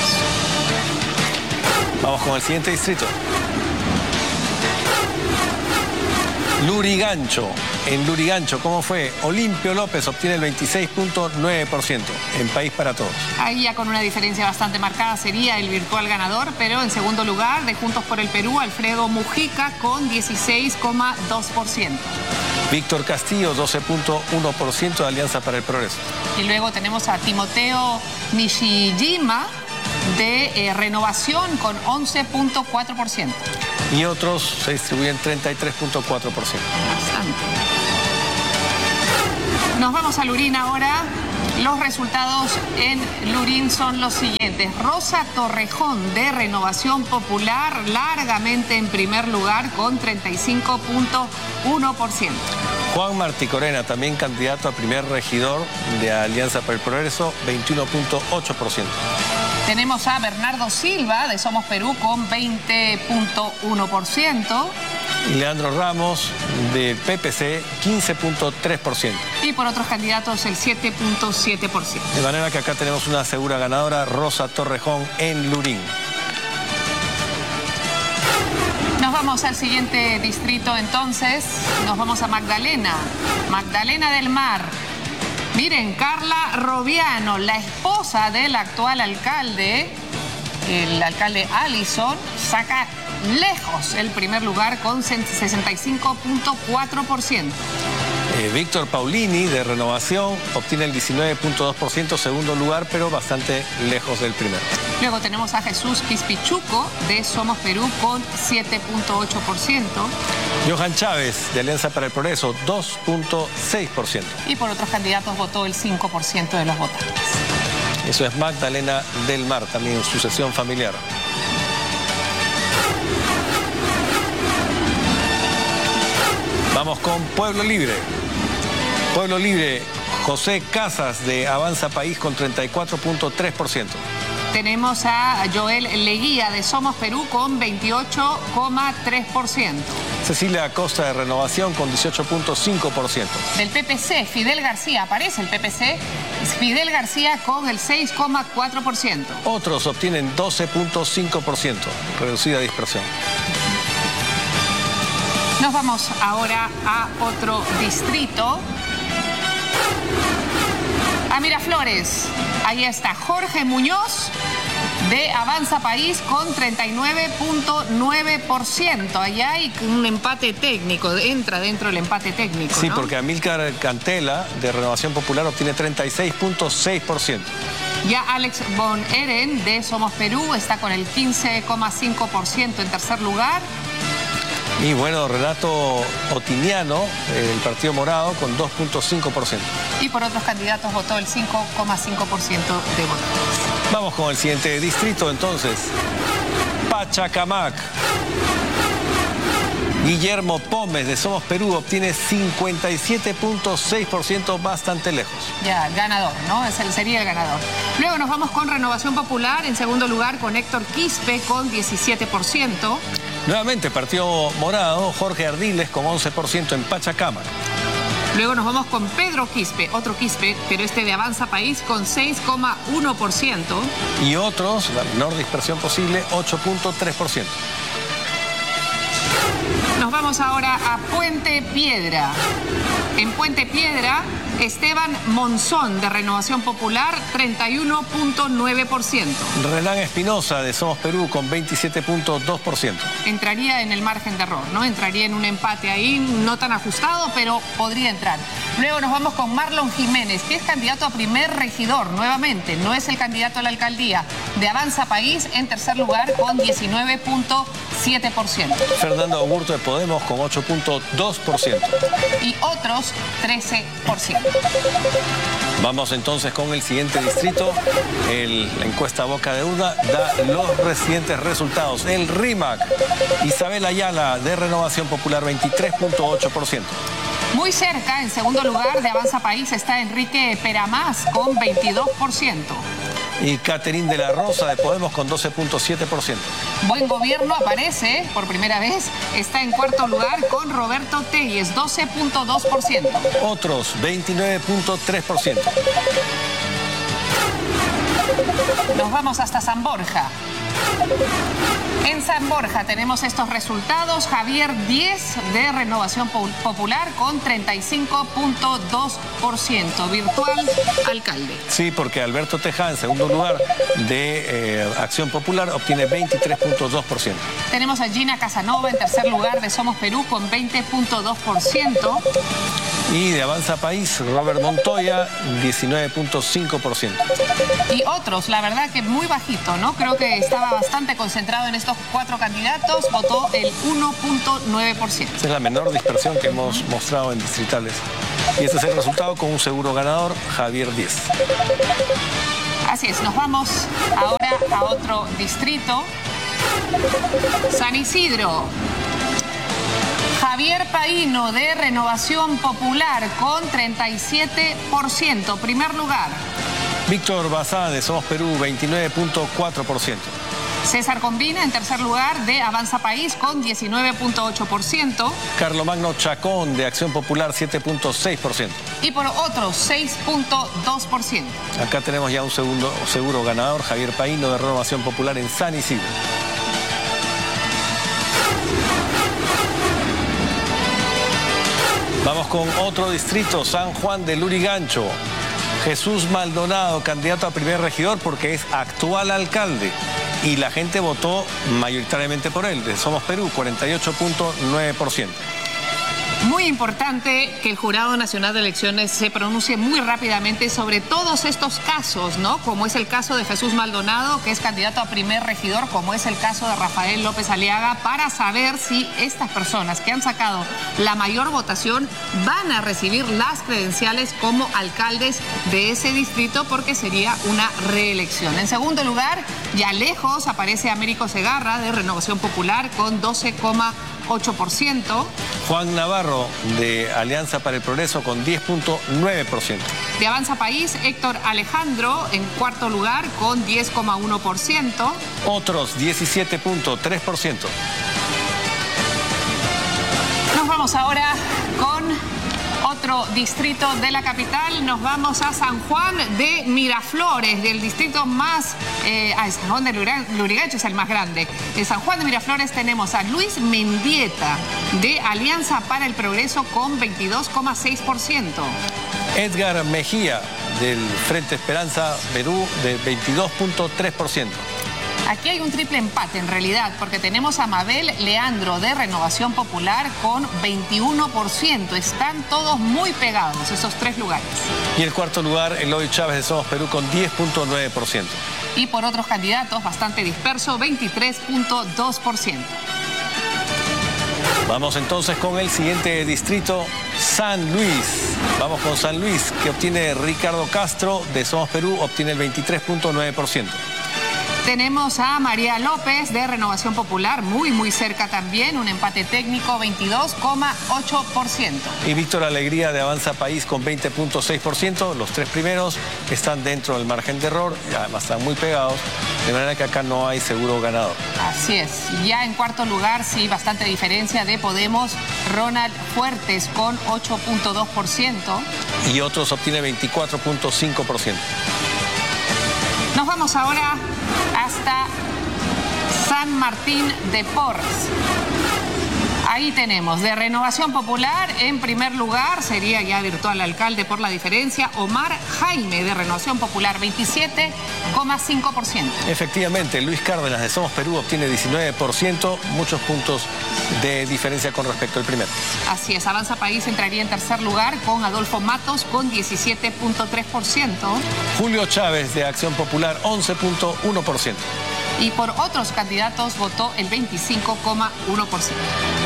Vamos con el siguiente distrito. Lurigancho. En Lurigancho, ¿cómo fue? Olimpio López obtiene el veintiséis punto nueve por ciento en País para Todos. Ahí ya con una diferencia bastante marcada sería el virtual ganador, pero en segundo lugar, de Juntos por el Perú, Alfredo Mujica con dieciséis coma dos por ciento. Víctor Castillo, doce punto uno por ciento de Alianza para el Progreso. Y luego tenemos a Timoteo Nishijima de eh, Renovación con once punto cuatro por ciento. Y otros se distribuyen treinta y tres punto cuatro por ciento. Bastante. Nos vamos a Lurín ahora. Los resultados en Lurín son los siguientes. Rosa Torrejón de Renovación Popular largamente en primer lugar con treinta y cinco punto uno por ciento. Juan Martí Corena, también candidato a primer regidor de Alianza para el Progreso, veintiuno punto ocho por ciento. Tenemos a Bernardo Silva de Somos Perú con veinte punto uno por ciento. Y Leandro Ramos del P P C, quince punto tres por ciento. Y por otros candidatos el siete punto siete por ciento. De manera que acá tenemos una segura ganadora, Rosa Torrejón en Lurín. Nos vamos al siguiente distrito entonces. Nos vamos a Magdalena. Magdalena del Mar. Miren, Carla Robiano, la esposa del actual alcalde, el alcalde Allison, saca lejos el primer lugar con sesenta y cinco punto cuatro por ciento. Eh, Víctor Paulini de Renovación obtiene el diecinueve punto dos por ciento, segundo lugar, pero bastante lejos del primero. Luego tenemos a Jesús Pispichuco de Somos Perú con siete punto ocho por ciento. Johan Chávez de Alianza para el Progreso, dos punto seis por ciento. Y por otros candidatos votó el cinco por ciento de los votantes. Eso es Magdalena del Mar, también sucesión familiar. Vamos con Pueblo Libre. Pueblo Libre, José Casas de Avanza País con treinta y cuatro punto tres por ciento. Tenemos a Joel Leguía de Somos Perú con veintiocho coma tres por ciento. Cecilia Acosta de Renovación con dieciocho punto cinco por ciento. Del P P C, Fidel García, aparece el P P C, Fidel García con el seis coma cuatro por ciento. Otros obtienen doce punto cinco por ciento, reducida dispersión. Nos vamos ahora a otro distrito. A Miraflores. Ahí está Jorge Muñoz de Avanza País con treinta y nueve punto nueve por ciento. Allá hay un empate técnico, entra dentro del empate técnico, Sí, ¿no? porque Amílcar Cantela de Renovación Popular obtiene treinta y seis punto seis por ciento. Ya Alex Von Eren de Somos Perú está con el quince coma cinco por ciento en tercer lugar. Y bueno, Renato Otiniano, el Partido Morado, con dos punto cinco por ciento. Y por otros candidatos votó el cinco coma cinco por ciento de votos. Vamos con el siguiente distrito, entonces. Pachacamac. Guillermo Pómez de Somos Perú obtiene cincuenta y siete punto seis por ciento, bastante lejos. Ya, ganador, ¿no? Ese sería el ganador. Luego nos vamos con Renovación Popular, en segundo lugar con Héctor Quispe con diecisiete por ciento. Nuevamente, Partido Morado, Jorge Ardiles con once por ciento en Pachacamac. Luego nos vamos con Pedro Quispe, otro Quispe, pero este de Avanza País con seis coma uno por ciento. Y otros, la menor dispersión posible, ocho punto tres por ciento. Nos vamos ahora a Puente Piedra. En Puente Piedra, Esteban Monzón de Renovación Popular, treinta y uno punto nueve por ciento. Renan Espinosa de Somos Perú con veintisiete punto dos por ciento. Entraría en el margen de error, ¿no? Entraría en un empate ahí, no tan ajustado, pero podría entrar. Luego nos vamos con Marlon Jiménez, que es candidato a primer regidor, nuevamente, no es el candidato a la alcaldía. De Avanza País, en tercer lugar, con diecinueve punto siete por ciento. Fernando Augusto de Podemos con ocho punto dos por ciento. Y otros, trece por ciento. Vamos entonces con el siguiente distrito. El, la encuesta Boca de Urna da los recientes resultados. El RIMAC, Isabel Ayala de Renovación Popular, veintitrés punto ocho por ciento. Muy cerca, en segundo lugar de Avanza País, está Enrique Peramás con veintidós por ciento. Y Caterín de la Rosa de Podemos con doce punto siete por ciento. Buen Gobierno aparece por primera vez, está en cuarto lugar con Roberto Telles, doce punto dos por ciento. Otros, veintinueve punto tres por ciento. Nos vamos hasta San Borja. En San Borja tenemos estos resultados. Javier diez de Renovación Popular con treinta y cinco punto dos por ciento. Virtual alcalde. Sí, porque Alberto Tejada, en segundo lugar de eh, Acción Popular, obtiene veintitrés punto dos por ciento. Tenemos a Gina Casanova en tercer lugar de Somos Perú con veinte punto dos por ciento. Y de Avanza País, Robert Montoya, diecinueve punto cinco por ciento. Y otros, la verdad que muy bajito, ¿no? Creo que estaba bastante concentrado en estos cuatro candidatos, votó el uno punto nueve por ciento. Esa es la menor dispersión que hemos mostrado en distritales. Y este es el resultado con un seguro ganador, Javier diez. Así es, nos vamos ahora a otro distrito. San Isidro. Javier Paino de Renovación Popular con treinta y siete por ciento, primer lugar. Víctor Bazán de Somos Perú, veintinueve punto cuatro por ciento. César Combina en tercer lugar de Avanza País con diecinueve punto ocho por ciento. Carlomagno Chacón de Acción Popular, siete punto seis por ciento. Y por otros, seis punto dos por ciento. Acá tenemos ya un segundo seguro ganador, Javier Paino de Renovación Popular en San Isidro. Vamos con otro distrito, San Juan de Lurigancho. Jesús Maldonado, candidato a primer regidor porque es actual alcalde. Y la gente votó mayoritariamente por él, de Somos Perú, cuarenta y ocho punto nueve por ciento. Muy importante que el Jurado Nacional de Elecciones se pronuncie muy rápidamente sobre todos estos casos, ¿no? Como es el caso de Jesús Maldonado, que es candidato a primer regidor, como es el caso de Rafael López Aliaga, para saber si estas personas que han sacado la mayor votación van a recibir las credenciales como alcaldes de ese distrito, porque sería una reelección. En segundo lugar, ya lejos, aparece Américo Segarra de Renovación Popular con doce coma ocho por ciento. Juan Navarro de Alianza para el Progreso con diez punto nueve por ciento. De Avanza País, Héctor Alejandro en cuarto lugar con diez coma uno por ciento. Otros diecisiete punto tres por ciento. Nos vamos ahora con otro distrito de la capital. Nos vamos a San Juan de Miraflores, del distrito más... Eh, ah, San Juan de Lurigancho es el más grande. En San Juan de Miraflores tenemos a Luis Mendieta de Alianza para el Progreso con veintidós coma seis por ciento. Edgar Mejía del Frente Esperanza Perú de veintidós punto tres por ciento. Aquí hay un triple empate en realidad, porque tenemos a Mabel Leandro de Renovación Popular con veintiuno por ciento. Están todos muy pegados esos tres lugares. Y el cuarto lugar, Eloy Chávez de Somos Perú con diez punto nueve por ciento. Y por otros candidatos, bastante disperso, veintitrés punto dos por ciento. Vamos entonces con el siguiente distrito, San Luis. Vamos con San Luis, que obtiene Ricardo Castro de Somos Perú, obtiene el veintitrés punto nueve por ciento. Tenemos a María López de Renovación Popular, muy, muy cerca también, un empate técnico, veintidós coma ocho por ciento. Y Víctor Alegría de Avanza País con veinte punto seis por ciento. Los tres primeros están dentro del margen de error, y además están muy pegados, de manera que acá no hay seguro ganador. Así es. Ya en cuarto lugar, sí, bastante diferencia de Podemos, Ronald Fuertes con ocho punto dos por ciento. Y otros obtiene veinticuatro punto cinco por ciento. Nos vamos ahora hasta San Martín de Porres. Ahí tenemos de Renovación Popular, en primer lugar, sería ya virtual alcalde por la diferencia, Omar Jaime de Renovación Popular, veintisiete coma cinco por ciento. Efectivamente, Luis Cárdenas de Somos Perú obtiene diecinueve por ciento, muchos puntos de diferencia con respecto al primero. Así es, Avanza País entraría en tercer lugar con Adolfo Matos con diecisiete punto tres por ciento. Julio Chávez de Acción Popular, once punto uno por ciento. Y por otros candidatos votó el veinticinco coma uno por ciento.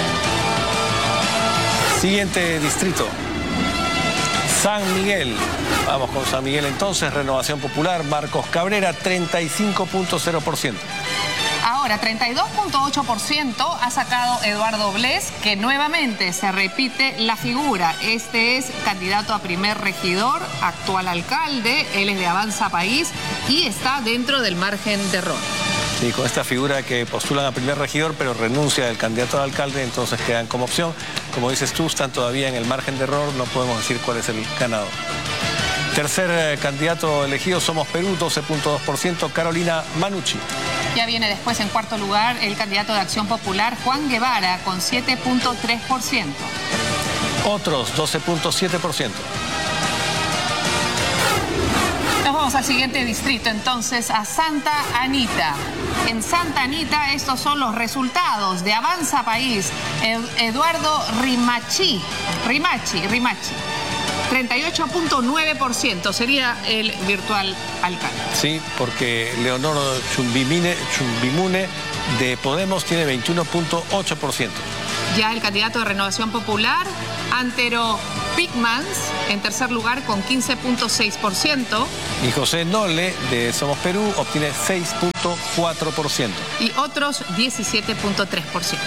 Siguiente distrito, San Miguel. Vamos con San Miguel entonces, Renovación Popular, Marcos Cabrera, treinta y cinco punto cero por ciento. Ahora, treinta y dos punto ocho por ciento ha sacado Eduardo Bles, que nuevamente se repite la figura. Este es candidato a primer regidor, actual alcalde, él es de Avanza País y está dentro del margen de error. Sí, con esta figura que postulan a primer regidor, pero renuncia el candidato al alcalde, entonces quedan como opción. Como dices tú, están todavía en el margen de error, no podemos decir cuál es el ganador. Tercer eh, candidato elegido, Somos Perú, doce punto dos por ciento, Carolina Manucci. Ya viene después en cuarto lugar el candidato de Acción Popular, Juan Guevara, con siete punto tres por ciento. Otros, doce punto siete por ciento. Nos vamos al siguiente distrito, entonces, a Santa Anita. En Santa Anita, estos son los resultados de Avanza País. Ed- Eduardo Rimachi, Rimachi, Rimachi. treinta y ocho punto nueve por ciento sería el virtual alcalde. Sí, porque Leonor Chumbimine, Chumbimune de Podemos tiene veintiuno punto ocho por ciento. Ya el candidato de Renovación Popular, Antero Pigmans, en tercer lugar con quince punto seis por ciento. Y José Nole de Somos Perú obtiene seis punto cuatro por ciento. Y otros diecisiete punto tres por ciento.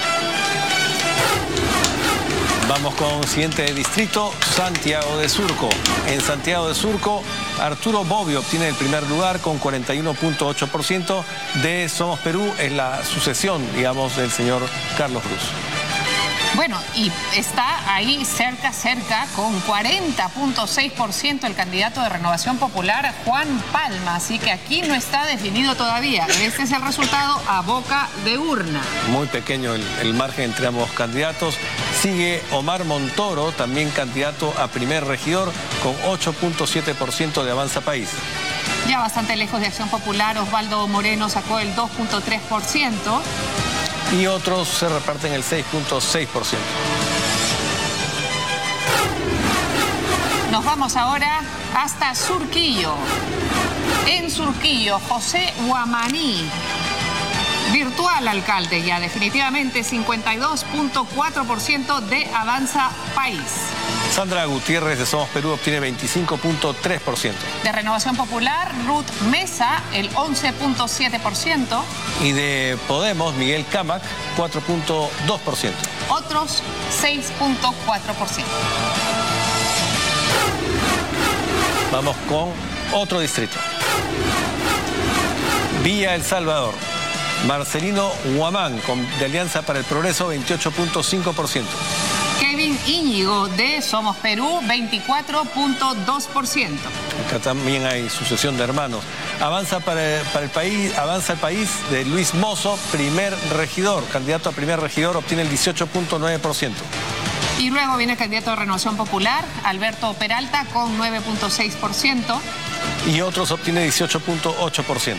Vamos con el siguiente distrito, Santiago de Surco. En Santiago de Surco, Arturo Bobbio obtiene el primer lugar con cuarenta y uno punto ocho por ciento. De Somos Perú es la sucesión, digamos, del señor Carlos Cruz. Bueno, y está ahí cerca, cerca, con cuarenta punto seis por ciento el candidato de Renovación Popular, Juan Palma. Así que aquí no está definido todavía. Este es el resultado a boca de urna. Muy pequeño el, el margen entre ambos candidatos. Sigue Omar Montoro, también candidato a primer regidor, con ocho punto siete por ciento de Avanza País. Ya bastante lejos de Acción Popular, Osvaldo Moreno sacó el dos punto tres por ciento. Y otros se reparten el seis punto seis por ciento. Nos vamos ahora hasta Surquillo. En Surquillo, José Guamaní, virtual alcalde ya, definitivamente cincuenta y dos punto cuatro por ciento de Avanza País. Sandra Gutiérrez de Somos Perú obtiene veinticinco punto tres por ciento. De Renovación Popular, Ruth Mesa, el once punto siete por ciento. Y de Podemos, Miguel Camac, cuatro punto dos por ciento. Otros seis punto cuatro por ciento. Vamos con otro distrito. Villa El Salvador. Marcelino Huamán, con, de Alianza para el Progreso, veintiocho punto cinco por ciento. Kevin Íñigo de Somos Perú, veinticuatro punto dos por ciento. Acá también hay sucesión de hermanos. Avanza para, para el país, avanza el país de Luis Mozo, primer regidor. Candidato a primer regidor obtiene el dieciocho punto nueve por ciento. Y luego viene el candidato de Renovación Popular, Alberto Peralta, con nueve punto seis por ciento. Y otros obtiene dieciocho punto ocho por ciento.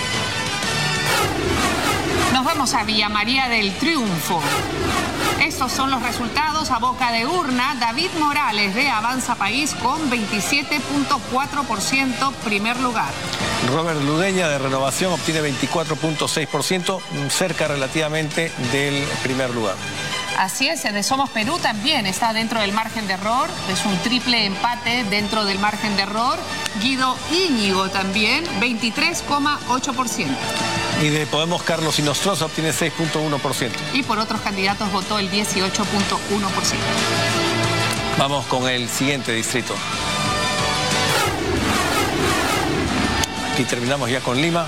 Nos vamos a Villa María del Triunfo. Estos son los resultados a boca de urna. David Morales de Avanza País con veintisiete punto cuatro por ciento, primer lugar. Robert Ludeña de Renovación obtiene veinticuatro punto seis por ciento, cerca relativamente del primer lugar. Así es, de Somos Perú también está dentro del margen de error. Es un triple empate dentro del margen de error. Guido Íñigo también, veintitrés coma ocho por ciento. Y de Podemos, Carlos Inostroza obtiene seis punto uno por ciento. Y por otros candidatos votó el dieciocho punto uno por ciento. Vamos con el siguiente distrito. Aquí terminamos ya con Lima.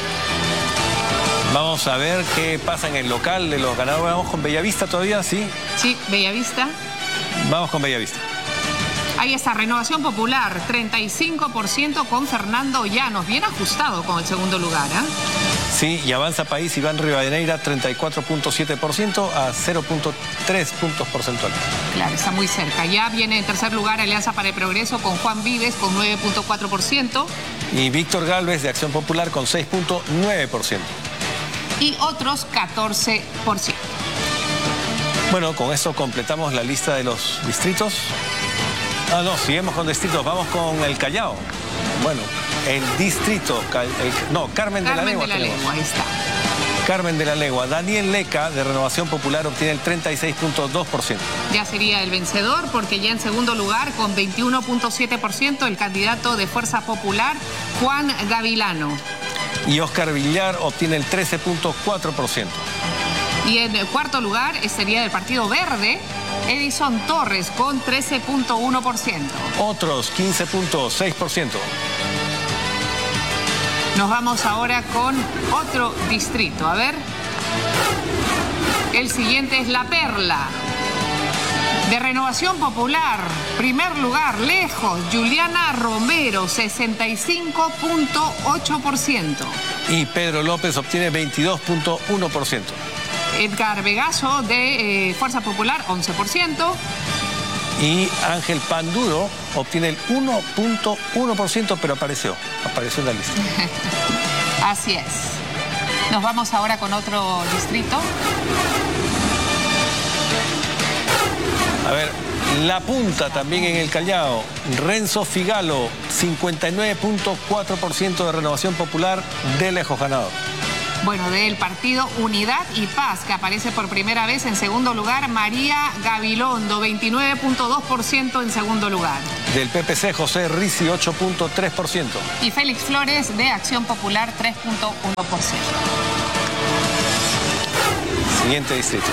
Vamos a ver qué pasa en el local de los ganadores. Vamos con Bellavista todavía, ¿sí? Sí, Bellavista. Vamos con Bellavista. Ahí está, Renovación Popular, treinta y cinco por ciento con Fernando Llanos. Bien ajustado con el segundo lugar, ¿eh? Sí, y Avanza País, Iván Rivadeneira, treinta y cuatro punto siete por ciento a cero punto tres puntos porcentuales. Claro, está muy cerca. Ya viene en tercer lugar Alianza para el Progreso con Juan Vives con nueve punto cuatro por ciento. Y Víctor Gálvez de Acción Popular con seis punto nueve por ciento. Y otros catorce por ciento. Bueno, con eso completamos la lista de los distritos. Ah, no, seguimos con distritos. Vamos con el Callao. Bueno, el distrito, el, no, Carmen, Carmen de la Legua. de la Legua, ahí está. Carmen de la Legua. Daniel Leca, de Renovación Popular, obtiene el treinta y seis punto dos por ciento. Ya sería el vencedor, porque ya en segundo lugar, con veintiuno punto siete por ciento, el candidato de Fuerza Popular, Juan Gavilano. Y Oscar Villar obtiene el trece punto cuatro por ciento. Y en el cuarto lugar sería del Partido Verde, Edison Torres, con trece punto uno por ciento. Otros quince punto seis por ciento. Nos vamos ahora con otro distrito. A ver. El siguiente es La Perla. De Renovación Popular, primer lugar, lejos, Juliana Romero, sesenta y cinco punto ocho por ciento. Y Pedro López obtiene veintidós punto uno por ciento. Edgar Vegaso de eh, Fuerza Popular, once por ciento. Y Ángel Panduro obtiene el uno punto uno por ciento, pero apareció, apareció en la lista. Así es. Nos vamos ahora con otro distrito. A ver, La Punta también en el Callao. Renzo Figalo, cincuenta y nueve punto cuatro por ciento de Renovación Popular de lejos ganador. Bueno, del partido Unidad y Paz, que aparece por primera vez en segundo lugar, María Gabilondo, veintinueve punto dos por ciento en segundo lugar. Del P P C, José Rizzi, ocho punto tres por ciento. Y Félix Flores de Acción Popular, tres punto uno por ciento. Siguiente distrito.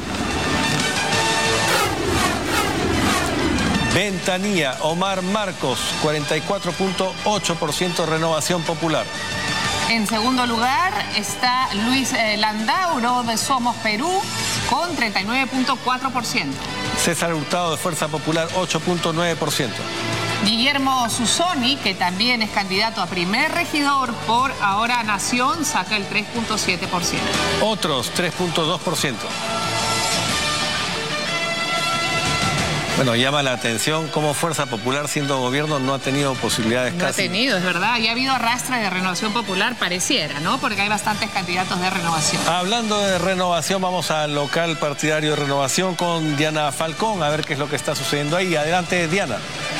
Ventanilla, Omar Marcos, cuarenta y cuatro punto ocho por ciento Renovación Popular. En segundo lugar está Luis eh, Landauro de Somos Perú con treinta y nueve punto cuatro por ciento. César Hurtado de Fuerza Popular, ocho punto nueve por ciento. Guillermo Susoni, que también es candidato a primer regidor por Ahora Nación, saca el tres punto siete por ciento. Otros, tres punto dos por ciento. Bueno, llama la atención cómo Fuerza Popular, siendo gobierno, no ha tenido posibilidades No casi. ha tenido, es verdad. Y ha habido arrastre de Renovación Popular, pareciera, ¿no? Porque hay bastantes candidatos de renovación. Hablando de renovación, vamos al local partidario de Renovación con Diana Falcón, a ver qué es lo que está sucediendo ahí. Adelante, Diana.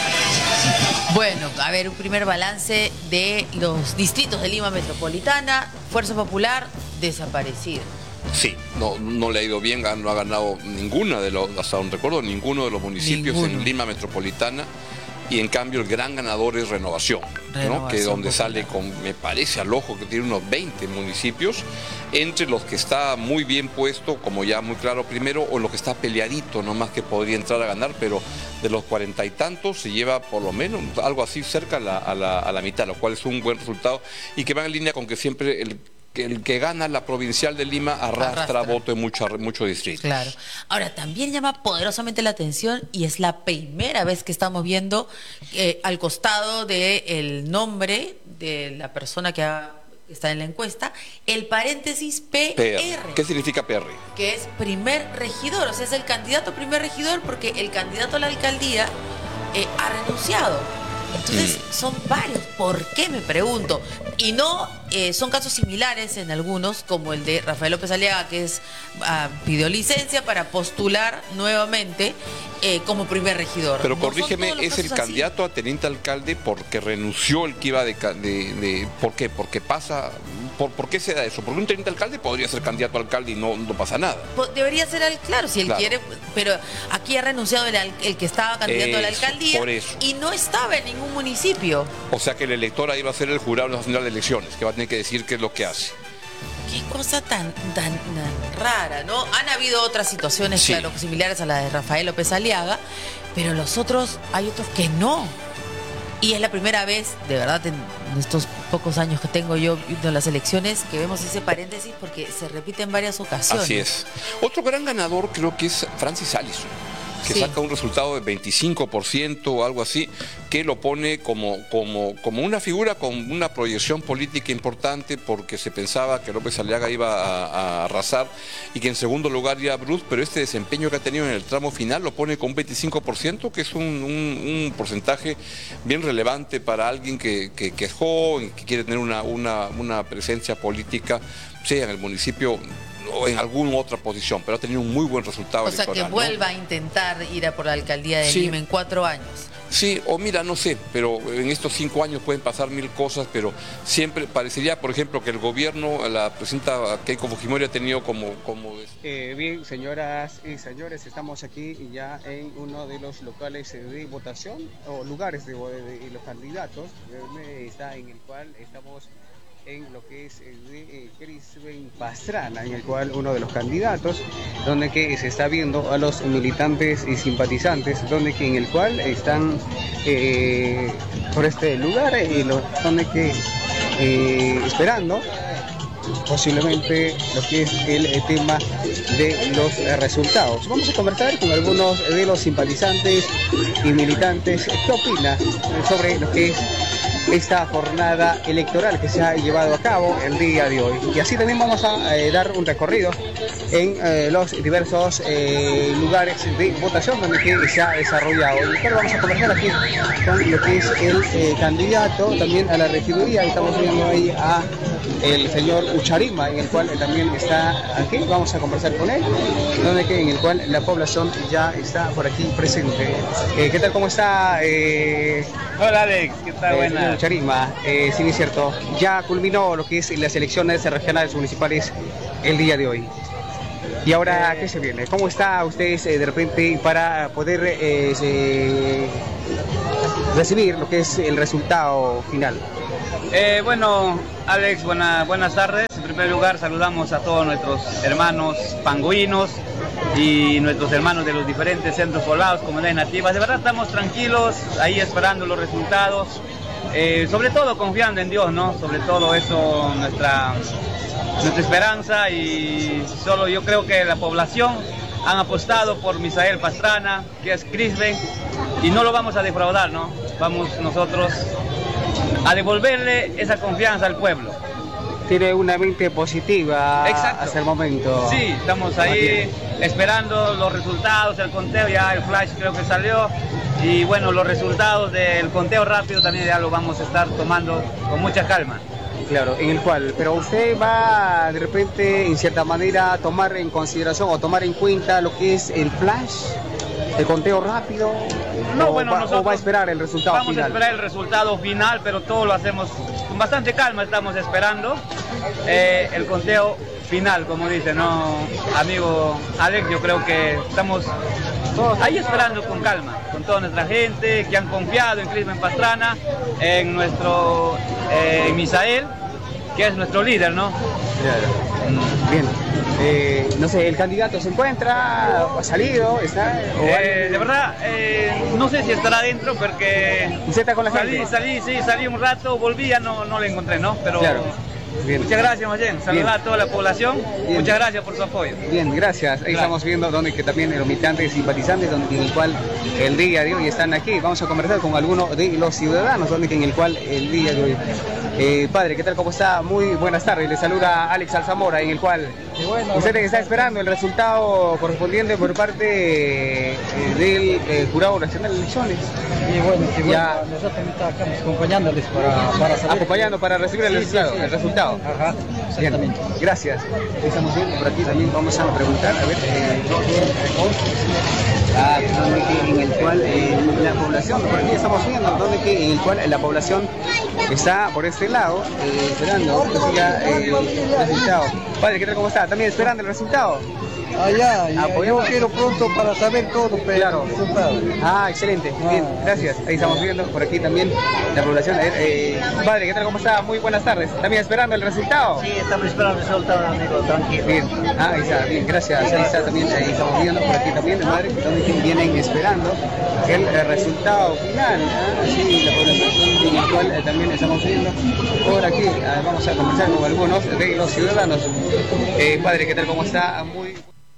Bueno, a ver, un primer balance de los distritos de Lima Metropolitana. Fuerza Popular, desaparecida. Sí, no, no le ha ido bien, no ha ganado ninguna de los, hasta donde recuerdo, ninguno de los municipios Ninguno. en Lima Metropolitana, y en cambio el gran ganador es Renovación, Renovación ¿no? que donde popular. sale con, me parece al ojo que tiene unos veinte municipios, entre los que está muy bien puesto, como ya muy claro primero, o lo que está peleadito, no más que podría entrar a ganar, pero de los cuarenta y tantos se lleva por lo menos algo así cerca a la, a la, a la mitad, lo cual es un buen resultado y que va en línea con que siempre el que el que gana la provincial de Lima arrastra, arrastra. voto en mucho, mucho distrito. Claro. Ahora, también llama poderosamente la atención y es la primera vez que estamos viendo eh, al costado del nombre de la persona que ha, está en la encuesta, el paréntesis P R. ¿Qué significa P R? Que es primer regidor, o sea, es el candidato a primer regidor porque el candidato a la alcaldía eh, ha renunciado. Entonces, mm. son varios. ¿Por qué? Me pregunto. Y no eh, son casos similares en algunos, como el de Rafael López Aliaga, que es uh, pidió licencia para postular nuevamente eh, como primer regidor. Pero no corrígeme, es el candidato así. a teniente alcalde porque renunció el que iba de... de, de ¿Por qué? Porque pasa... ¿Por, ¿Por qué se da eso? Porque un teniente alcalde podría ser candidato a alcalde y no, no pasa nada. Debería ser, al, claro, si él claro. quiere, pero aquí ha renunciado el, el que estaba candidato eso, a la alcaldía por eso. y no estaba en ningún municipio. O sea que el elector ahí va a ser el jurado nacional de elecciones, que va a tener que decir qué es lo que hace. Qué cosa tan, tan, tan rara, ¿no? Han habido otras situaciones, sí. claro, similares a la de Rafael López Aliaga, pero los otros, hay otros que no. Y es la primera vez, de verdad, en estos pocos años que tengo yo viendo las elecciones, que vemos ese paréntesis porque se repite en varias ocasiones. Así es. Otro gran ganador creo que es Francis Allison, que sí. saca un resultado de veinticinco por ciento o algo así, que lo pone como, como, como una figura con una proyección política importante porque se pensaba que López Aliaga iba a, a arrasar y que en segundo lugar iba Bruce, pero este desempeño que ha tenido en el tramo final lo pone con un veinticinco por ciento, que es un, un, un porcentaje bien relevante para alguien que, que, que es joven, que quiere tener una, una, una presencia política, sea en el municipio o en alguna otra posición, pero ha tenido un muy buen resultado o electoral. O sea, que vuelva ¿no? a intentar ir a por la alcaldía de sí. Lima en cuatro años. Sí, o mira, no sé, pero en estos cinco años pueden pasar mil cosas, pero siempre parecería, por ejemplo, que el gobierno, la presidenta Keiko Fujimori ha tenido como... como... Eh, bien, señoras y señores, estamos aquí ya en uno de los locales de votación, o lugares de, de, de los candidatos, está en el cual estamos en lo que es de Crisben Pastrana, en el cual uno de los candidatos, donde que se está viendo a los militantes y simpatizantes, donde que en el cual están eh, por este lugar, y lo, donde que eh, esperando posiblemente lo que es el, el tema de los eh, resultados. Vamos a conversar con algunos de los simpatizantes y militantes. ¿Qué opina sobre lo que es esta jornada electoral que se ha llevado a cabo el día de hoy? Y así también vamos a eh, dar un recorrido en eh, los diversos eh, lugares de votación donde que se ha desarrollado. Y ahora vamos a conversar aquí con lo que es el eh, candidato también a la regiduría. Estamos viendo ahí a el señor Ucharima, en el cual él también está aquí. Vamos a conversar con él, donde que en el cual la población ya está por aquí presente. Eh, ¿Qué tal? ¿Cómo está? Eh, Hola Alex, ¿qué tal? Eh, Buenas. señor Ucharima, eh, sí, es cierto, ya culminó lo que es las elecciones regionales municipales el día de hoy. ¿Y ahora Eh, qué se viene? ¿Cómo está usted eh, de repente para poder eh, se- recibir lo que es el resultado final? Eh, bueno, Alex, buena- buenas tardes. En primer lugar, saludamos a todos nuestros hermanos panguinos y nuestros hermanos de los diferentes centros poblados, comunidades nativas. De verdad estamos tranquilos, ahí esperando los resultados, eh, sobre todo confiando en Dios, ¿no? Sobre todo eso, nuestra, nuestra esperanza, y solo yo creo que la población han apostado por Misael Pastrana, que es Crisben, y no lo vamos a defraudar, ¿no? Vamos nosotros a devolverle esa confianza al pueblo. Tiene una mente positiva. Exacto. Hasta el momento. Sí, estamos ahí esperando los resultados, el conteo, ya el flash creo que salió, y bueno, los resultados del conteo rápido también ya lo vamos a estar tomando con mucha calma. Claro, en el cual, pero usted va de repente, en cierta manera, a tomar en consideración o tomar en cuenta lo que es el flash, el conteo rápido, No, o, bueno, va, nosotros o va a esperar el resultado Vamos final. a esperar el resultado final, pero todo lo hacemos con bastante calma, estamos esperando eh, el conteo final, como dice, ¿no, amigo Alex? Yo creo que estamos ahí esperando con calma, con toda nuestra gente que han confiado en Crisben Pastrana, en nuestro eh, Misael, que es nuestro líder, ¿no? Claro. Bien. Eh, no sé, ¿el candidato se encuentra? ¿Ha salido? ¿Está? ¿O Eh, hay- de verdad, eh, no sé si estará adentro porque ¿Usted está con la salí, gente? salí, sí, salí un rato, volví, ya no, no le encontré, ¿no? Pero Claro. Bien. muchas gracias, Mayen. Saludar Bien. a toda la población. Bien. Muchas gracias por su apoyo. Bien, gracias. Ahí estamos viendo donde que también los militantes y simpatizantes, donde, en el cual el día de hoy están aquí. Vamos a conversar con algunos de los ciudadanos, donde que en el cual el día de hoy. Eh, padre, ¿qué tal? ¿Cómo está? Muy buenas tardes. Le saluda Alex Alzamora, en el cual usted está esperando el resultado correspondiente por parte eh, del eh, Jurado Nacional de Elecciones. Y bueno, y bueno, Ya. nosotros también estamos acompañándoles para, para saber. Acompañando para recibir el Sí, resultado. sí, sí. El resultado. Ajá, Bien, gracias. Estamos viendo por aquí también, vamos a preguntar, a ver, eh, ah, en el cual eh, la población, por aquí estamos viendo, donde que, en el cual la población está por este lado, eh, esperando que siga eh, el resultado. Padre, ¿qué tal? ¿Cómo está? ¿También esperando el resultado? Allá, ya, Apoyamos. yo quiero pronto para saber todo, pero Claro. el resultado. Ah, excelente. Bien, gracias. Ahí estamos viendo por aquí también la población. A ver, eh, padre, ¿qué tal? ¿Cómo está? Muy buenas tardes. ¿También esperando el resultado? Sí, estamos esperando el resultado, amigo, tranquilo. Bien, ah, ahí está, bien, gracias. Ahí está también, ahí estamos viendo por aquí también, madre, donde vienen esperando el, eh, resultado final. ¿Ah? Sí, la población en el cual eh, también estamos viendo por aquí. Ah, vamos a conversar con algunos de los ciudadanos. Eh, padre, ¿qué tal? ¿Cómo está? Muy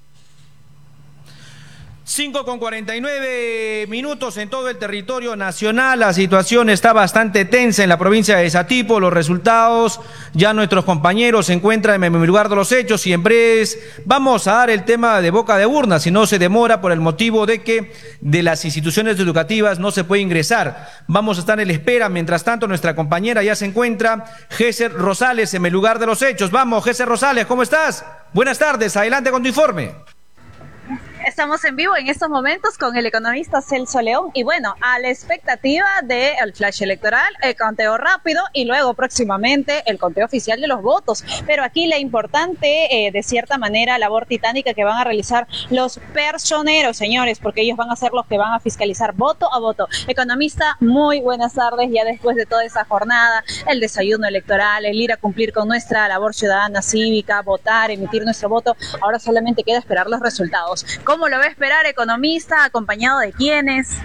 cinco con cuarenta y nueve minutos en todo el territorio nacional. La situación está bastante tensa en la provincia de Satipo. Los resultados, ya nuestros compañeros se encuentran en el lugar de los hechos y en breves vamos a dar el tema de boca de urna, si no se demora por el motivo de que de las instituciones educativas no se puede ingresar. Vamos a estar en la espera. Mientras tanto, nuestra compañera ya se encuentra, Gesser Rosales, en el lugar de los hechos. Vamos, Gesser Rosales, ¿cómo estás? Buenas tardes, adelante con tu informe. Estamos en vivo en estos momentos con el economista Celso León y bueno, a la expectativa del flash electoral, el conteo rápido y luego próximamente el conteo oficial de los votos. Pero aquí la importante, eh, de cierta manera, labor titánica que van a realizar los personeros, señores, porque ellos van a ser los que van a fiscalizar voto a voto. Economista, muy buenas tardes. Ya después de toda esa jornada, el desayuno electoral, el ir a cumplir con nuestra labor ciudadana cívica, votar, emitir nuestro voto, ahora solamente queda esperar los resultados. ¿Cómo lo va a esperar, economista? ¿Acompañado de quiénes?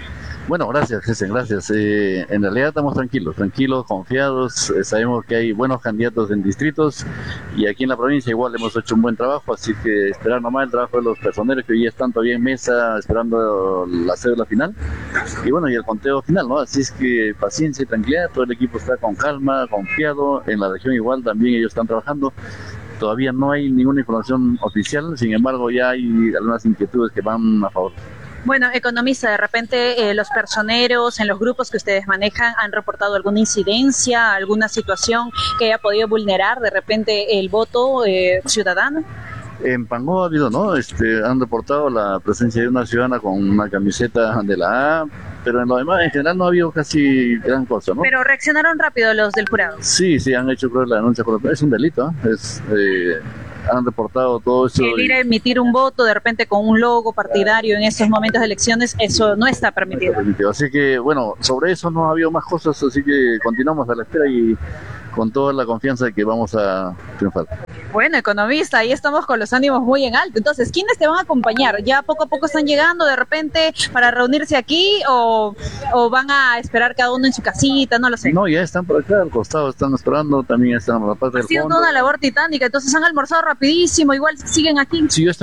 Bueno, gracias, Gesen, gracias. Eh, en realidad estamos tranquilos, tranquilos, confiados. Eh, sabemos que hay buenos candidatos en distritos y aquí en la provincia igual hemos hecho un buen trabajo, así que esperar nomás el trabajo de los personeros que hoy ya están todavía en mesa esperando la cédula final y bueno, y el conteo final, ¿no? Así es que paciencia y tranquilidad, todo el equipo está con calma, confiado. En la región igual también ellos están trabajando. Todavía no hay ninguna información oficial, sin embargo ya hay algunas inquietudes que van a favor. Bueno, economista, de repente eh, los personeros en los grupos que ustedes manejan han reportado alguna incidencia, alguna situación que haya podido vulnerar de repente el voto eh, ciudadano. En Pangó ha habido, ¿no? Este, han reportado la presencia de una ciudadana con una camiseta de la A, pero en lo demás en general no ha habido casi gran cosa, ¿no? Pero reaccionaron rápido los del jurado. Sí, sí, han hecho creo la denuncia, es un delito, ¿eh? es... Eh, han reportado todo eso. El ir a emitir un voto de repente con un logo partidario en estos momentos de elecciones, eso no está permitido. No está permitido. Así que, bueno, sobre eso no ha habido más cosas, así que continuamos a la espera y con toda la confianza de que vamos a triunfar. Bueno, economista, ahí estamos con los ánimos muy en alto. Entonces, ¿quiénes te van a acompañar? ¿Ya poco a poco están llegando de repente para reunirse aquí o, o van a esperar cada uno en su casita? No lo sé. No, ya están por acá al costado, están esperando, también están a la parte del fondo. Ha sido toda una labor titánica, entonces han almorzado rapidísimo, igual siguen aquí. Sí, yo